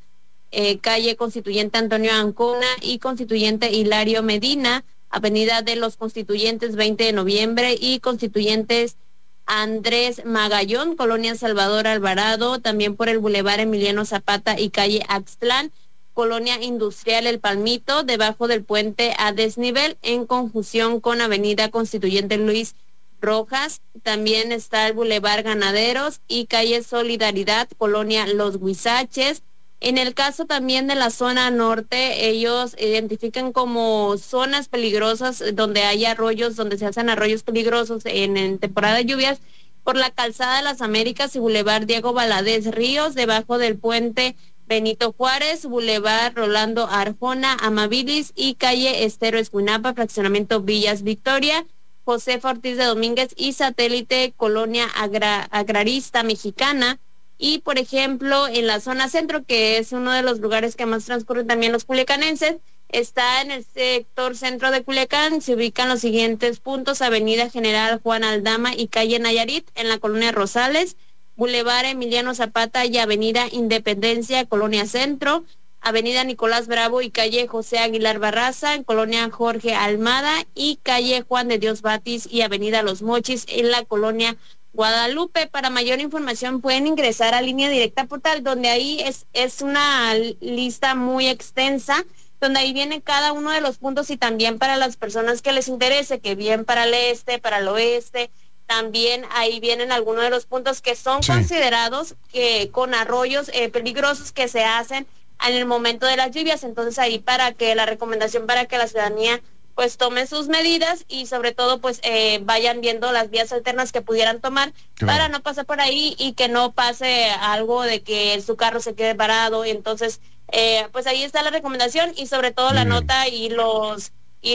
calle Constituyente Antonio Ancona y Constituyente Hilario Medina, avenida de los Constituyentes 20 de noviembre y Constituyentes Andrés Magallón, colonia Salvador Alvarado, también por el Boulevard Emiliano Zapata y calle Axtlán, colonia Industrial El Palmito, debajo del puente a desnivel, en conjunción con avenida Constituyente Luis Rojas. También está el Boulevard Ganaderos y calle Solidaridad, colonia Los Huizaches. En el caso también de la zona norte, ellos identifican como zonas peligrosas donde hay arroyos, donde se hacen arroyos peligrosos en temporada de lluvias, por la Calzada de las Américas y Boulevard Diego Valadez Ríos, debajo del puente Benito Juárez, Boulevard Rolando Arjona, Amabilis y calle Estero Escuinapa, fraccionamiento Villas Victoria, José Ortiz de Domínguez y satélite, colonia agrarista mexicana. Y, por ejemplo, en la zona centro, que es uno de los lugares que más transcurren también los culiacanenses, está en el sector centro de Culiacán, se ubican los siguientes puntos: avenida General Juan Aldama y calle Nayarit, en la colonia Rosales, Boulevard Emiliano Zapata y avenida Independencia, colonia Centro, avenida Nicolás Bravo y calle José Aguilar Barraza, en colonia Jorge Almada, y calle Juan de Dios Batis y avenida Los Mochis, en la colonia Guadalupe. Para mayor información pueden ingresar a Línea Directa Portal, donde ahí es una lista muy extensa, donde ahí viene cada uno de los puntos, y también para las personas que les interese, que bien para el este, para el oeste, también ahí vienen algunos de los puntos que son considerados con arroyos peligrosos que se hacen en el momento de las lluvias. Entonces ahí para que la recomendación para que la ciudadanía pues tomen sus medidas y sobre todo pues vayan viendo las vías alternas que pudieran tomar para no pasar por ahí y que no pase algo de que su carro se quede parado. Y entonces pues ahí está la recomendación, y sobre todo la nota y los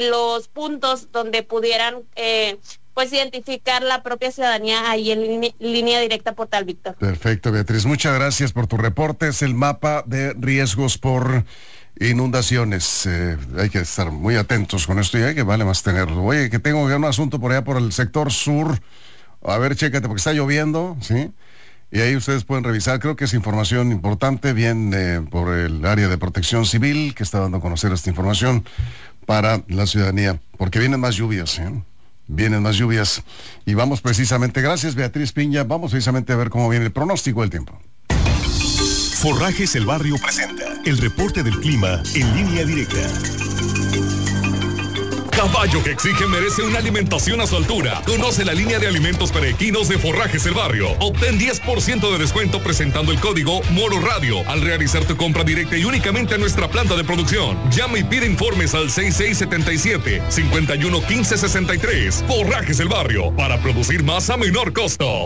puntos donde pudieran pues identificar la propia ciudadanía ahí en Línea Directa Portal, Víctor. Perfecto, Beatriz, muchas gracias por tu reporte. Es el mapa de riesgos por inundaciones. Hay que estar muy atentos con esto, ya que vale más tenerlo. Oye, que tengo un asunto por allá por el sector sur. A ver, chécate, porque está lloviendo, ¿sí? Y ahí ustedes pueden revisar, creo que es información importante, bien por el área de Protección Civil, que está dando a conocer esta información para la ciudadanía, porque vienen más lluvias, ¿eh? Vienen más lluvias. Y vamos precisamente, gracias Beatriz Piña, vamos precisamente a ver cómo viene el pronóstico del tiempo. Forrajes El Barrio presenta el reporte del clima en Línea Directa. Caballo que exige merece una alimentación a su altura. Conoce la línea de alimentos perequinos de Forrajes El Barrio. Obtén 10% de descuento presentando el código Moro Radio al realizar tu compra directa y únicamente a nuestra planta de producción. Llama y pide informes al 6677-511563. Forrajes El Barrio, para producir más a menor costo.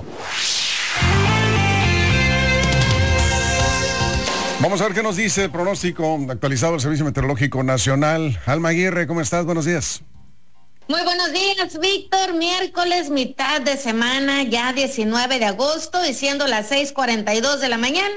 Vamos a ver qué nos dice el pronóstico actualizado del Servicio Meteorológico Nacional. Alma Aguirre, ¿cómo estás? Buenos días. Muy buenos días, Víctor. Miércoles, mitad de semana, ya 19 de agosto, y siendo las 6:42 de la mañana,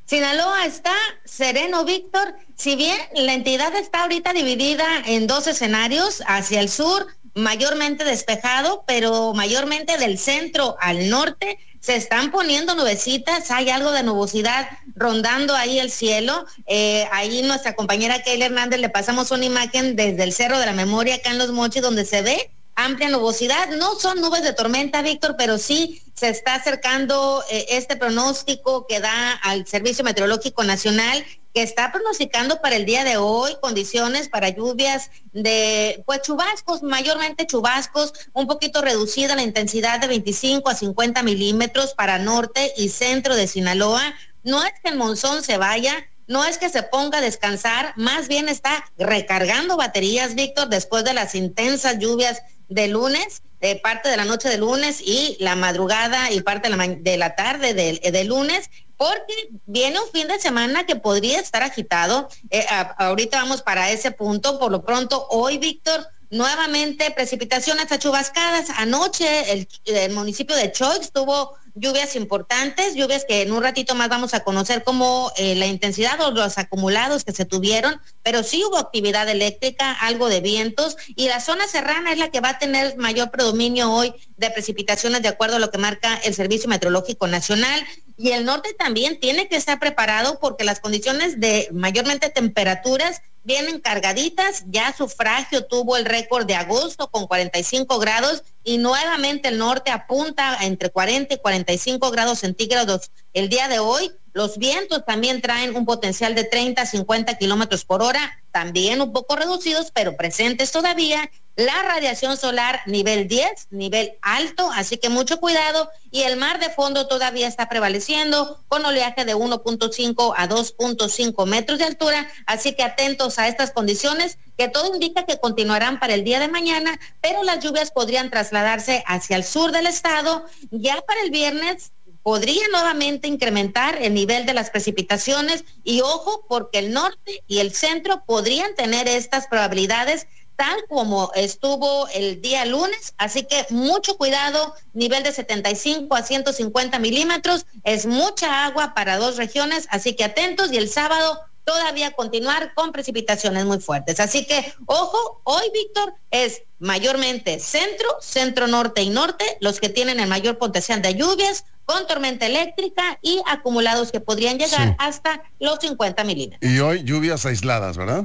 Sinaloa está sereno, Víctor. Si bien la entidad está ahorita dividida en 2 escenarios, hacia el sur, mayormente despejado, pero mayormente del centro al norte, se están poniendo nubecitas, hay algo de nubosidad rondando ahí el cielo. Ahí nuestra compañera Keila Hernández le pasamos una imagen desde el Cerro de la Memoria, acá en Los Mochis, donde se ve amplia nubosidad. No son nubes de tormenta, Víctor, pero sí se está acercando este pronóstico que da al Servicio Meteorológico Nacional, que está pronosticando para el día de hoy condiciones para lluvias de, pues, chubascos, mayormente chubascos, un poquito reducida la intensidad de 25 a 50 milímetros para norte y centro de Sinaloa. No es que el monzón se vaya, no es que se ponga a descansar, más bien está recargando baterías, Víctor, después de las intensas lluvias de lunes, parte de la noche de lunes y la madrugada y parte de la tarde de lunes, porque viene un fin de semana que podría estar agitado. Ahorita vamos para ese punto. Por lo pronto, hoy, Víctor, nuevamente precipitaciones a chubascadas. Anoche el municipio de Choix tuvo lluvias importantes, lluvias que en un ratito más vamos a conocer como la intensidad o los acumulados que se tuvieron, pero sí hubo actividad eléctrica, algo de vientos, y la zona serrana es la que va a tener mayor predominio hoy de precipitaciones de acuerdo a lo que marca el Servicio Meteorológico Nacional. Y el norte también tiene que estar preparado porque las condiciones de mayormente temperaturas vienen cargaditas. Ya Sufragio tuvo el récord de agosto con 45 grados y nuevamente el norte apunta entre 40 y 45 grados centígrados el día de hoy. Los vientos también traen un potencial de 30 a 50 kilómetros por hora, también un poco reducidos, pero presentes todavía. La radiación solar nivel 10, nivel alto, así que mucho cuidado. Y el mar de fondo todavía está prevaleciendo con oleaje de 1.5 a 2.5 metros de altura, así que atentos a estas condiciones que todo indica que continuarán para el día de mañana, pero las lluvias podrían trasladarse hacia el sur del estado. Ya para el viernes podría nuevamente incrementar el nivel de las precipitaciones y ojo, porque el norte y el centro podrían tener estas probabilidades tal como estuvo el día lunes, así que mucho cuidado, nivel de 75 a 150 milímetros, es mucha agua para 2 regiones, así que atentos, y el sábado todavía continuar con precipitaciones muy fuertes. Así que, ojo, hoy, Víctor, es mayormente centro norte y norte, los que tienen el mayor potencial de lluvias, con tormenta eléctrica y acumulados que podrían llegar hasta los 50 milímetros. Y hoy lluvias aisladas, ¿verdad?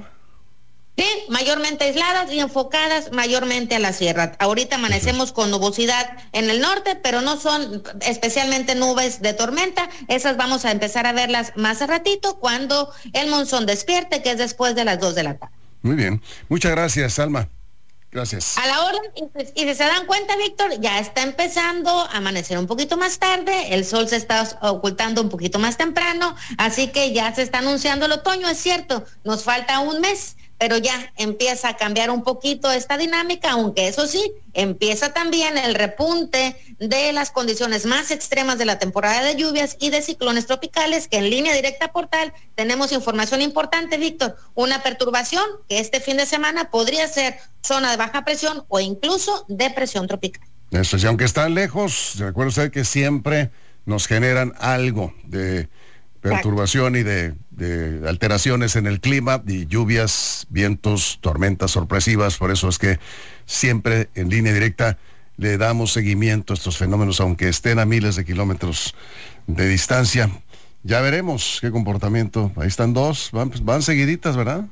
Sí, mayormente aisladas y enfocadas mayormente a la sierra. Ahorita amanecemos con nubosidad en el norte, pero no son especialmente nubes de tormenta. Esas vamos a empezar a verlas más a ratito cuando el monzón despierte, que es después de las 2 de la tarde. Muy bien. Muchas gracias, Alma. Gracias. A la orden, y si se dan cuenta, Víctor, ya está empezando a amanecer un poquito más tarde, el sol se está ocultando un poquito más temprano, así que ya se está anunciando el otoño, es cierto, nos falta un mes, pero ya empieza a cambiar un poquito esta dinámica, aunque eso sí, empieza también el repunte de las condiciones más extremas de la temporada de lluvias y de ciclones tropicales, que en Línea Directa Portal tenemos información importante, Víctor, una perturbación que este fin de semana podría ser zona de baja presión o incluso depresión tropical. Eso sí, aunque están lejos, recuerde usted que siempre nos generan algo de perturbación y de alteraciones en el clima y lluvias, vientos, tormentas sorpresivas. Por eso es que siempre en Línea Directa le damos seguimiento a estos fenómenos, aunque estén a miles de kilómetros de distancia. Ya veremos qué comportamiento. Ahí están 2, van seguiditas, ¿verdad?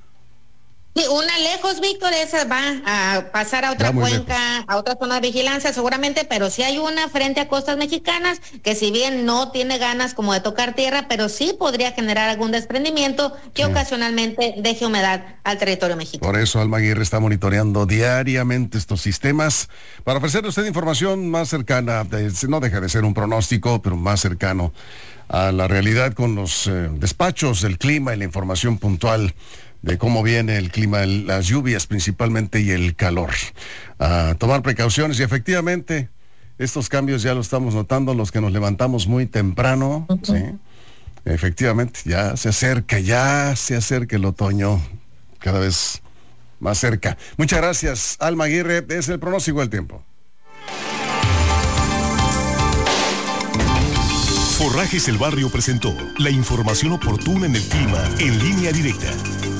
Sí, una lejos, Víctor, esa va a pasar a otra cuenca, a otra zona de vigilancia seguramente, pero sí hay una frente a costas mexicanas que si bien no tiene ganas como de tocar tierra, pero sí podría generar algún desprendimiento que ocasionalmente deje humedad al territorio mexicano. Por eso Alma Aguirre está monitoreando diariamente estos sistemas para ofrecerle a usted información más cercana, no deja de ser un pronóstico, pero más cercano a la realidad con los despachos del clima y la información puntual de cómo viene el clima, las lluvias principalmente y el calor. A tomar precauciones y efectivamente estos cambios ya lo estamos notando los que nos levantamos muy temprano, ¿sí? Efectivamente, ya se acerca el otoño cada vez más cerca. Muchas gracias, Alma Aguirre, es el pronóstico del tiempo. Forrajes El Barrio presentó la información oportuna en el clima en Línea Directa.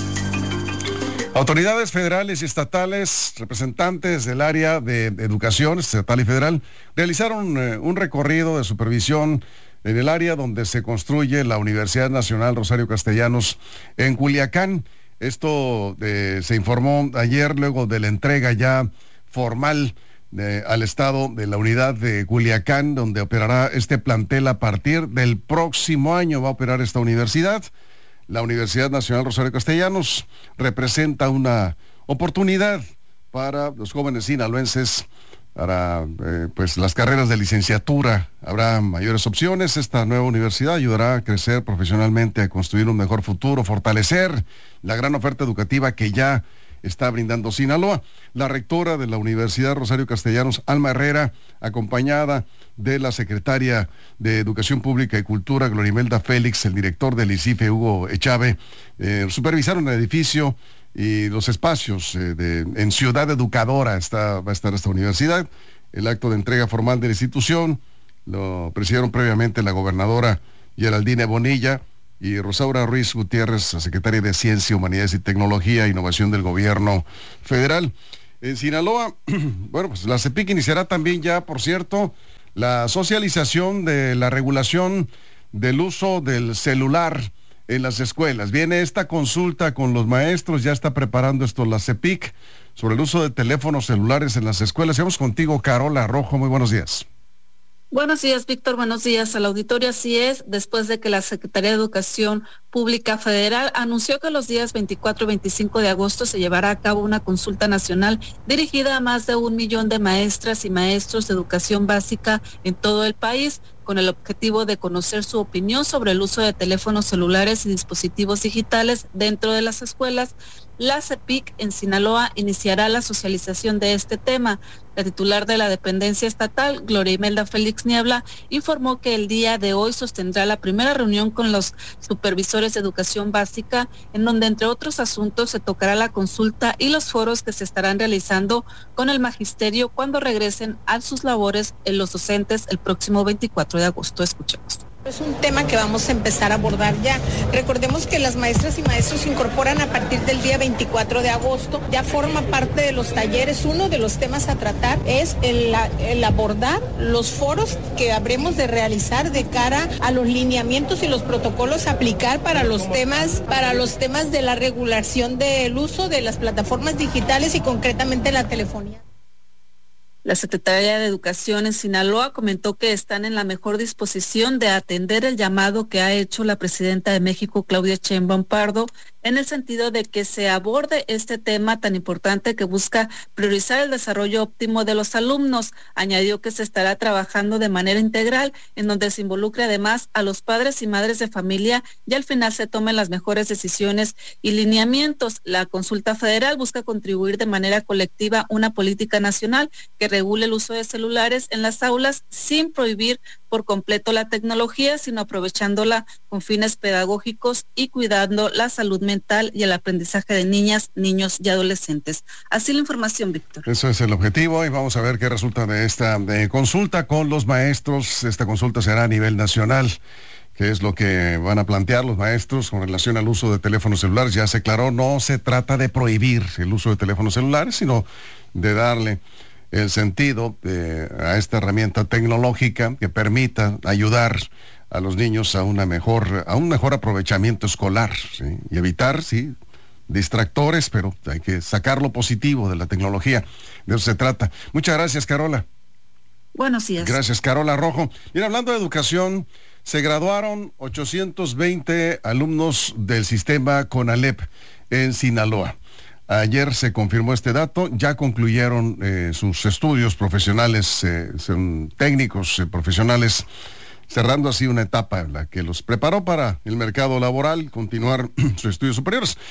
Autoridades federales y estatales, representantes del área de educación estatal y federal, realizaron un recorrido de supervisión en el área donde se construye la Universidad Nacional Rosario Castellanos en Culiacán. Esto se informó ayer luego de la entrega ya formal al Estado de la unidad de Culiacán, donde operará este plantel a partir del próximo año. Va a operar esta universidad. La Universidad Nacional Rosario Castellanos representa una oportunidad para los jóvenes sinaloenses para pues las carreras de licenciatura. Habrá mayores opciones. Esta nueva universidad ayudará a crecer profesionalmente, a construir un mejor futuro, fortalecer la gran oferta educativa que ya está brindando Sinaloa. La rectora de la Universidad Rosario Castellanos, Alma Herrera, acompañada de la secretaria de Educación Pública y Cultura, Glorimelda Félix, el director del ICIFE, Hugo Echave, supervisaron el edificio y los espacios en Ciudad Educadora. Va a estar esta universidad. El acto de entrega formal de la institución lo presidieron previamente la gobernadora Geraldine Bonilla y Rosaura Ruiz Gutiérrez, la secretaria de Ciencia, Humanidades y Tecnología e Innovación del Gobierno Federal. En Sinaloa, bueno, pues la CEPIC iniciará también ya, por cierto, la socialización de la regulación del uso del celular en las escuelas. Viene esta consulta con los maestros, ya está preparando esto la CEPIC sobre el uso de teléfonos celulares en las escuelas. Vamos contigo, Carola Rojo, muy buenos días. Buenos días, Víctor. Buenos días al auditorio. Así es, después de que la Secretaría de Educación Pública Federal anunció que los días 24 y 25 de agosto se llevará a cabo una consulta nacional dirigida a más de 1 millón de maestras y maestros de educación básica en todo el país, con el objetivo de conocer su opinión sobre el uso de teléfonos celulares y dispositivos digitales dentro de las escuelas. La CEPIC en Sinaloa iniciará la socialización de este tema. La titular de la dependencia estatal, Gloria Imelda Félix Niebla, informó que el día de hoy sostendrá la primera reunión con los supervisores de educación básica, en donde entre otros asuntos se tocará la consulta y los foros que se estarán realizando con el magisterio cuando regresen a sus labores en los docentes el próximo 24 de agosto. Escuchemos. Es un tema que vamos a empezar a abordar ya. Recordemos que las maestras y maestros se incorporan a partir del día 24 de agosto. Ya forma parte de los talleres. Uno de los temas a tratar es el abordar los foros que habremos de realizar de cara a los lineamientos y los protocolos a aplicar para los temas de la regulación del uso de las plataformas digitales y concretamente la telefonía. La Secretaría de Educación en Sinaloa comentó que están en la mejor disposición de atender el llamado que ha hecho la presidenta de México, Claudia Sheinbaum Pardo, en el sentido de que se aborde este tema tan importante que busca priorizar el desarrollo óptimo de los alumnos. Añadió que se estará trabajando de manera integral, en donde se involucre además a los padres y madres de familia y al final se tomen las mejores decisiones y lineamientos. La consulta federal busca contribuir de manera colectiva una política nacional que regule el uso de celulares en las aulas sin prohibir por completo la tecnología, sino aprovechándola con fines pedagógicos y cuidando la salud mental y el aprendizaje de niñas, niños y adolescentes. Así la información, Víctor. Eso es el objetivo y vamos a ver qué resulta de esta consulta con los maestros. Esta consulta será a nivel nacional. ¿Qué es lo que van a plantear los maestros con relación al uso de teléfonos celulares? Ya se aclaró, no se trata de prohibir el uso de teléfonos celulares, sino de darle el sentido a esta herramienta tecnológica que permita ayudar a los niños a un mejor aprovechamiento escolar, ¿sí? Y evitar, sí, distractores, pero hay que sacar lo positivo de la tecnología. De eso se trata. Muchas gracias, Carola. Buenos días. Gracias, Carola Rojo. Y hablando de educación, se graduaron 820 alumnos del sistema CONALEP en Sinaloa. Ayer se confirmó este dato, ya concluyeron sus estudios profesionales, son técnicos profesionales, cerrando así una etapa en la que los preparó para el mercado laboral, continuar sus estudios superiores.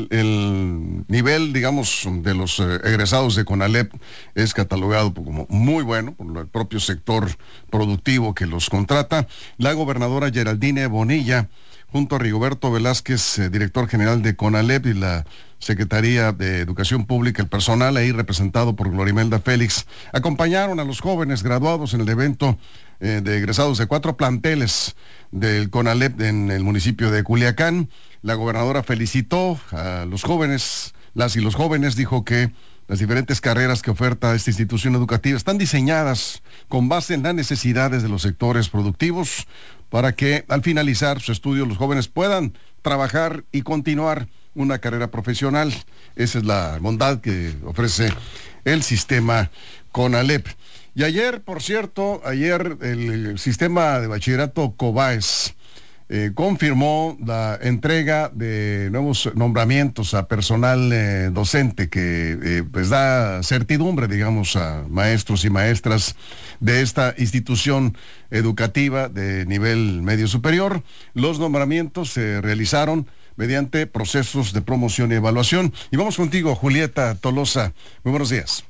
El nivel, digamos, de los egresados de CONALEP es catalogado como muy bueno por el propio sector productivo que los contrata. La gobernadora Geraldine Bonilla, junto a Rigoberto Velázquez, director general de CONALEP, y la Secretaría de Educación Pública, el personal ahí representado por Glorimelda Félix, acompañaron a los jóvenes graduados en el evento de egresados de 4 planteles del CONALEP en el municipio de Culiacán. La gobernadora felicitó a los jóvenes, las y los jóvenes, dijo que las diferentes carreras que oferta esta institución educativa están diseñadas con base en las necesidades de los sectores productivos para que al finalizar su estudio los jóvenes puedan trabajar y continuar una carrera profesional. Esa es la bondad que ofrece el sistema CONALEP. Y ayer, por cierto, el sistema de bachillerato COBAES confirmó la entrega de nuevos nombramientos a personal docente que pues da certidumbre, digamos, a maestros y maestras de esta institución educativa de nivel medio superior. Los nombramientos se realizaron mediante procesos de promoción y evaluación. Y vamos contigo, Julieta Tolosa. Muy buenos días.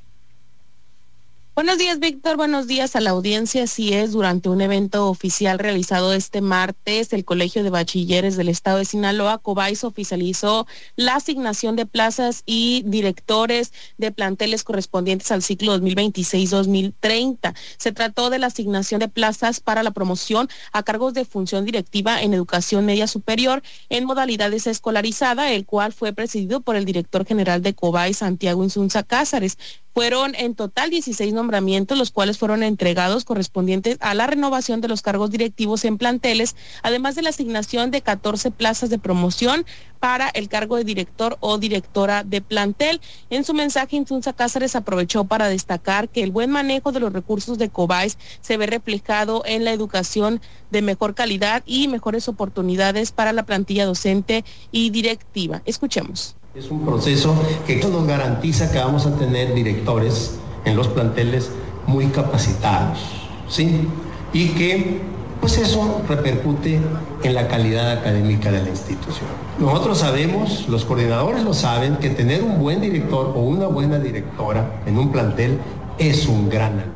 Buenos días, Víctor. Buenos días a la audiencia. Así es, durante un evento oficial realizado este martes, el Colegio de Bachilleres del Estado de Sinaloa, COBAES, oficializó la asignación de plazas y directores de planteles correspondientes al ciclo 2026-2030. Se trató de la asignación de plazas para la promoción a cargos de función directiva en educación media superior en modalidades escolarizada, el cual fue presidido por el director general de COBAES, Santiago Insunza Cázares. Fueron en total 16 nombramientos, los cuales fueron entregados correspondientes a la renovación de los cargos directivos en planteles, además de la asignación de 14 plazas de promoción para el cargo de director o directora de plantel. En su mensaje, Insunza Cázares aprovechó para destacar que el buen manejo de los recursos de COBAES se ve reflejado en la educación de mejor calidad y mejores oportunidades para la plantilla docente y directiva. Escuchemos. Es un proceso que nos garantiza que vamos a tener directores en los planteles muy capacitados, ¿sí? Y que, pues eso repercute en la calidad académica de la institución. Nosotros sabemos, los coordinadores lo saben, que tener un buen director o una buena directora en un plantel es un gran alivio.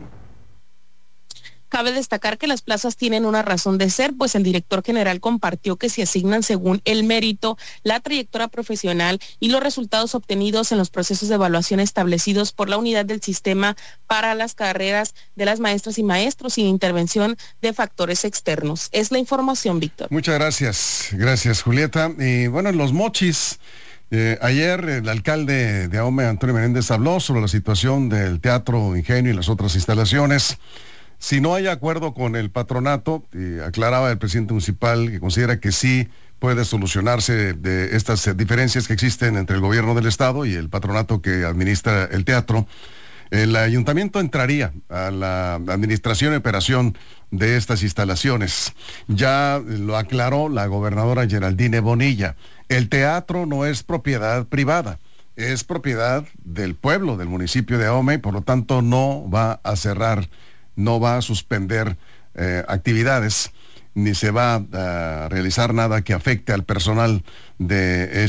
Cabe destacar que las plazas tienen una razón de ser, pues el director general compartió que se asignan según el mérito, la trayectoria profesional y los resultados obtenidos en los procesos de evaluación establecidos por la unidad del sistema para las carreras de las maestras y maestros sin intervención de factores externos. Es la información, Víctor. Muchas gracias. Gracias, Julieta. Y bueno, en Los Mochis, ayer el alcalde de Ahome, Antonio Menéndez, habló sobre la situación del Teatro Ingenio y las otras instalaciones. Si no hay acuerdo con el patronato, aclaraba el presidente municipal que considera que sí puede solucionarse de estas diferencias que existen entre el gobierno del estado y el patronato que administra el teatro. El ayuntamiento entraría a la administración y operación de estas instalaciones. Ya lo aclaró la gobernadora Geraldine Bonilla. El teatro no es propiedad privada, es propiedad del pueblo, del municipio de Ahome, y por lo tanto no va a cerrar, no va a suspender actividades, ni se va a realizar nada que afecte al personal de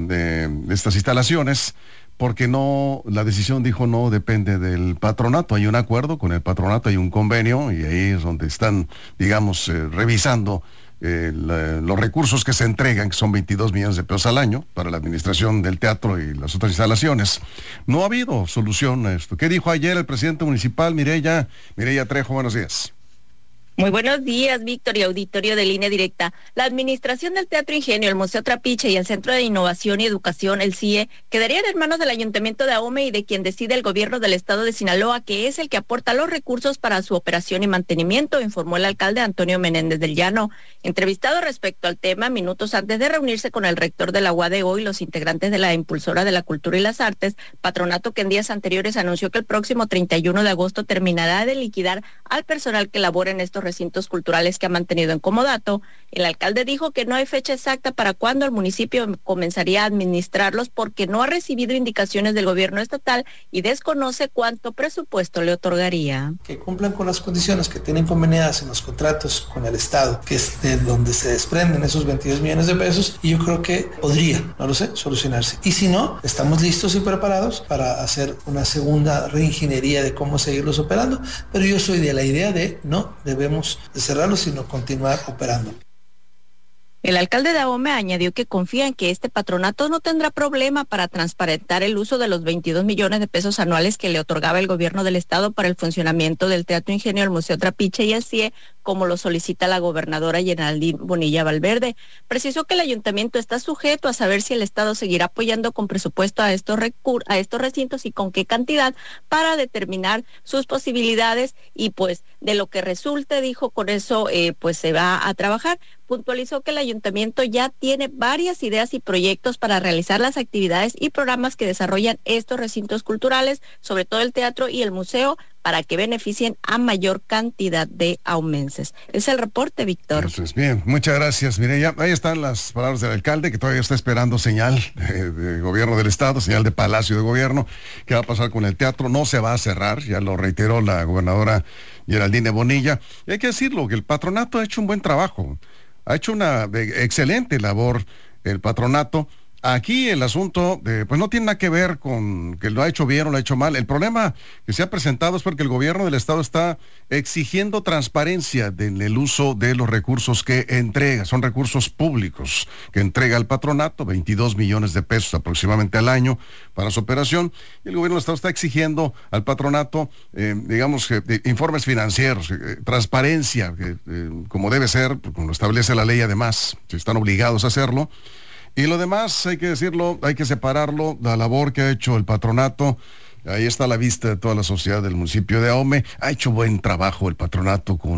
estas instalaciones, porque no, la decisión, dijo, no depende del patronato. Hay un acuerdo con el patronato, hay un convenio, y ahí es donde están, digamos, revisando los recursos que se entregan, que son 22 millones de pesos al año para la administración del teatro y las otras instalaciones. No ha habido solución a esto. ¿Qué dijo ayer el presidente municipal, Mireya Trejo? Buenos días. Muy buenos días, Víctor y auditorio de Línea Directa. La administración del Teatro Ingenio, el Museo Trapiche y el Centro de Innovación y Educación, el CIE, quedarían en manos del Ayuntamiento de Ahome y de quien decide el gobierno del estado de Sinaloa, que es el que aporta los recursos para su operación y mantenimiento, informó el alcalde Antonio Menéndez del Llano. Entrevistado respecto al tema, minutos antes de reunirse con el rector de la UADO y los integrantes de la Impulsora de la Cultura y las Artes, patronato que en días anteriores anunció que el próximo 31 de agosto terminará de liquidar al personal que labora en estos recintos culturales que ha mantenido en comodato. El alcalde dijo que no hay fecha exacta para cuándo el municipio comenzaría a administrarlos porque no ha recibido indicaciones del gobierno estatal y desconoce cuánto presupuesto le otorgaría. Que cumplan con las condiciones que tienen conveniadas en los contratos con el estado, que es de donde se desprenden esos 22 millones de pesos, y yo creo que podría, no lo sé, solucionarse. Y si no, estamos listos y preparados para hacer una segunda reingeniería de cómo seguirlos operando, pero yo soy de la idea de no debemos de cerrarlo, sino continuar operando. El alcalde de Ahome añadió que confía en que este patronato no tendrá problema para transparentar el uso de los 22 millones de pesos anuales que le otorgaba el gobierno del estado para el funcionamiento del Teatro Ingenio, el Museo Trapiche y el CIE, como lo solicita la gobernadora Geraldine Bonilla Valverde. Precisó que el ayuntamiento está sujeto a saber si el estado seguirá apoyando con presupuesto a estos recintos y con qué cantidad para determinar sus posibilidades y pues de lo que resulte, dijo, con eso pues se va a trabajar. Puntualizó que el ayuntamiento ya tiene varias ideas y proyectos para realizar las actividades y programas que desarrollan estos recintos culturales, sobre todo el teatro y el museo, para que beneficien a mayor cantidad de aumenses. Es el reporte, Víctor. Eso es bien, muchas gracias, Mireya. Ahí están las palabras del alcalde, que todavía está esperando señal de gobierno del estado, señal de Palacio de Gobierno. ¿Qué va a pasar con el teatro? No se va a cerrar, ya lo reiteró la gobernadora Geraldine Bonilla. Y hay que decirlo, que el patronato ha hecho un buen trabajo. Ha hecho una excelente labor el patronato. Aquí el asunto, pues no tiene nada que ver con que lo ha hecho bien o lo ha hecho mal. El problema que se ha presentado es porque el gobierno del estado está exigiendo transparencia en el uso de los recursos que entrega. Son recursos públicos que entrega el patronato, 22 millones de pesos aproximadamente al año para su operación. Y el gobierno del estado está exigiendo al patronato, informes financieros, transparencia, como debe ser, como lo establece la ley además, si están obligados a hacerlo. Y lo demás, hay que decirlo, hay que separarlo, la labor que ha hecho el patronato. Ahí está a la vista de toda la sociedad del municipio de Ahome. Ha hecho buen trabajo el patronato con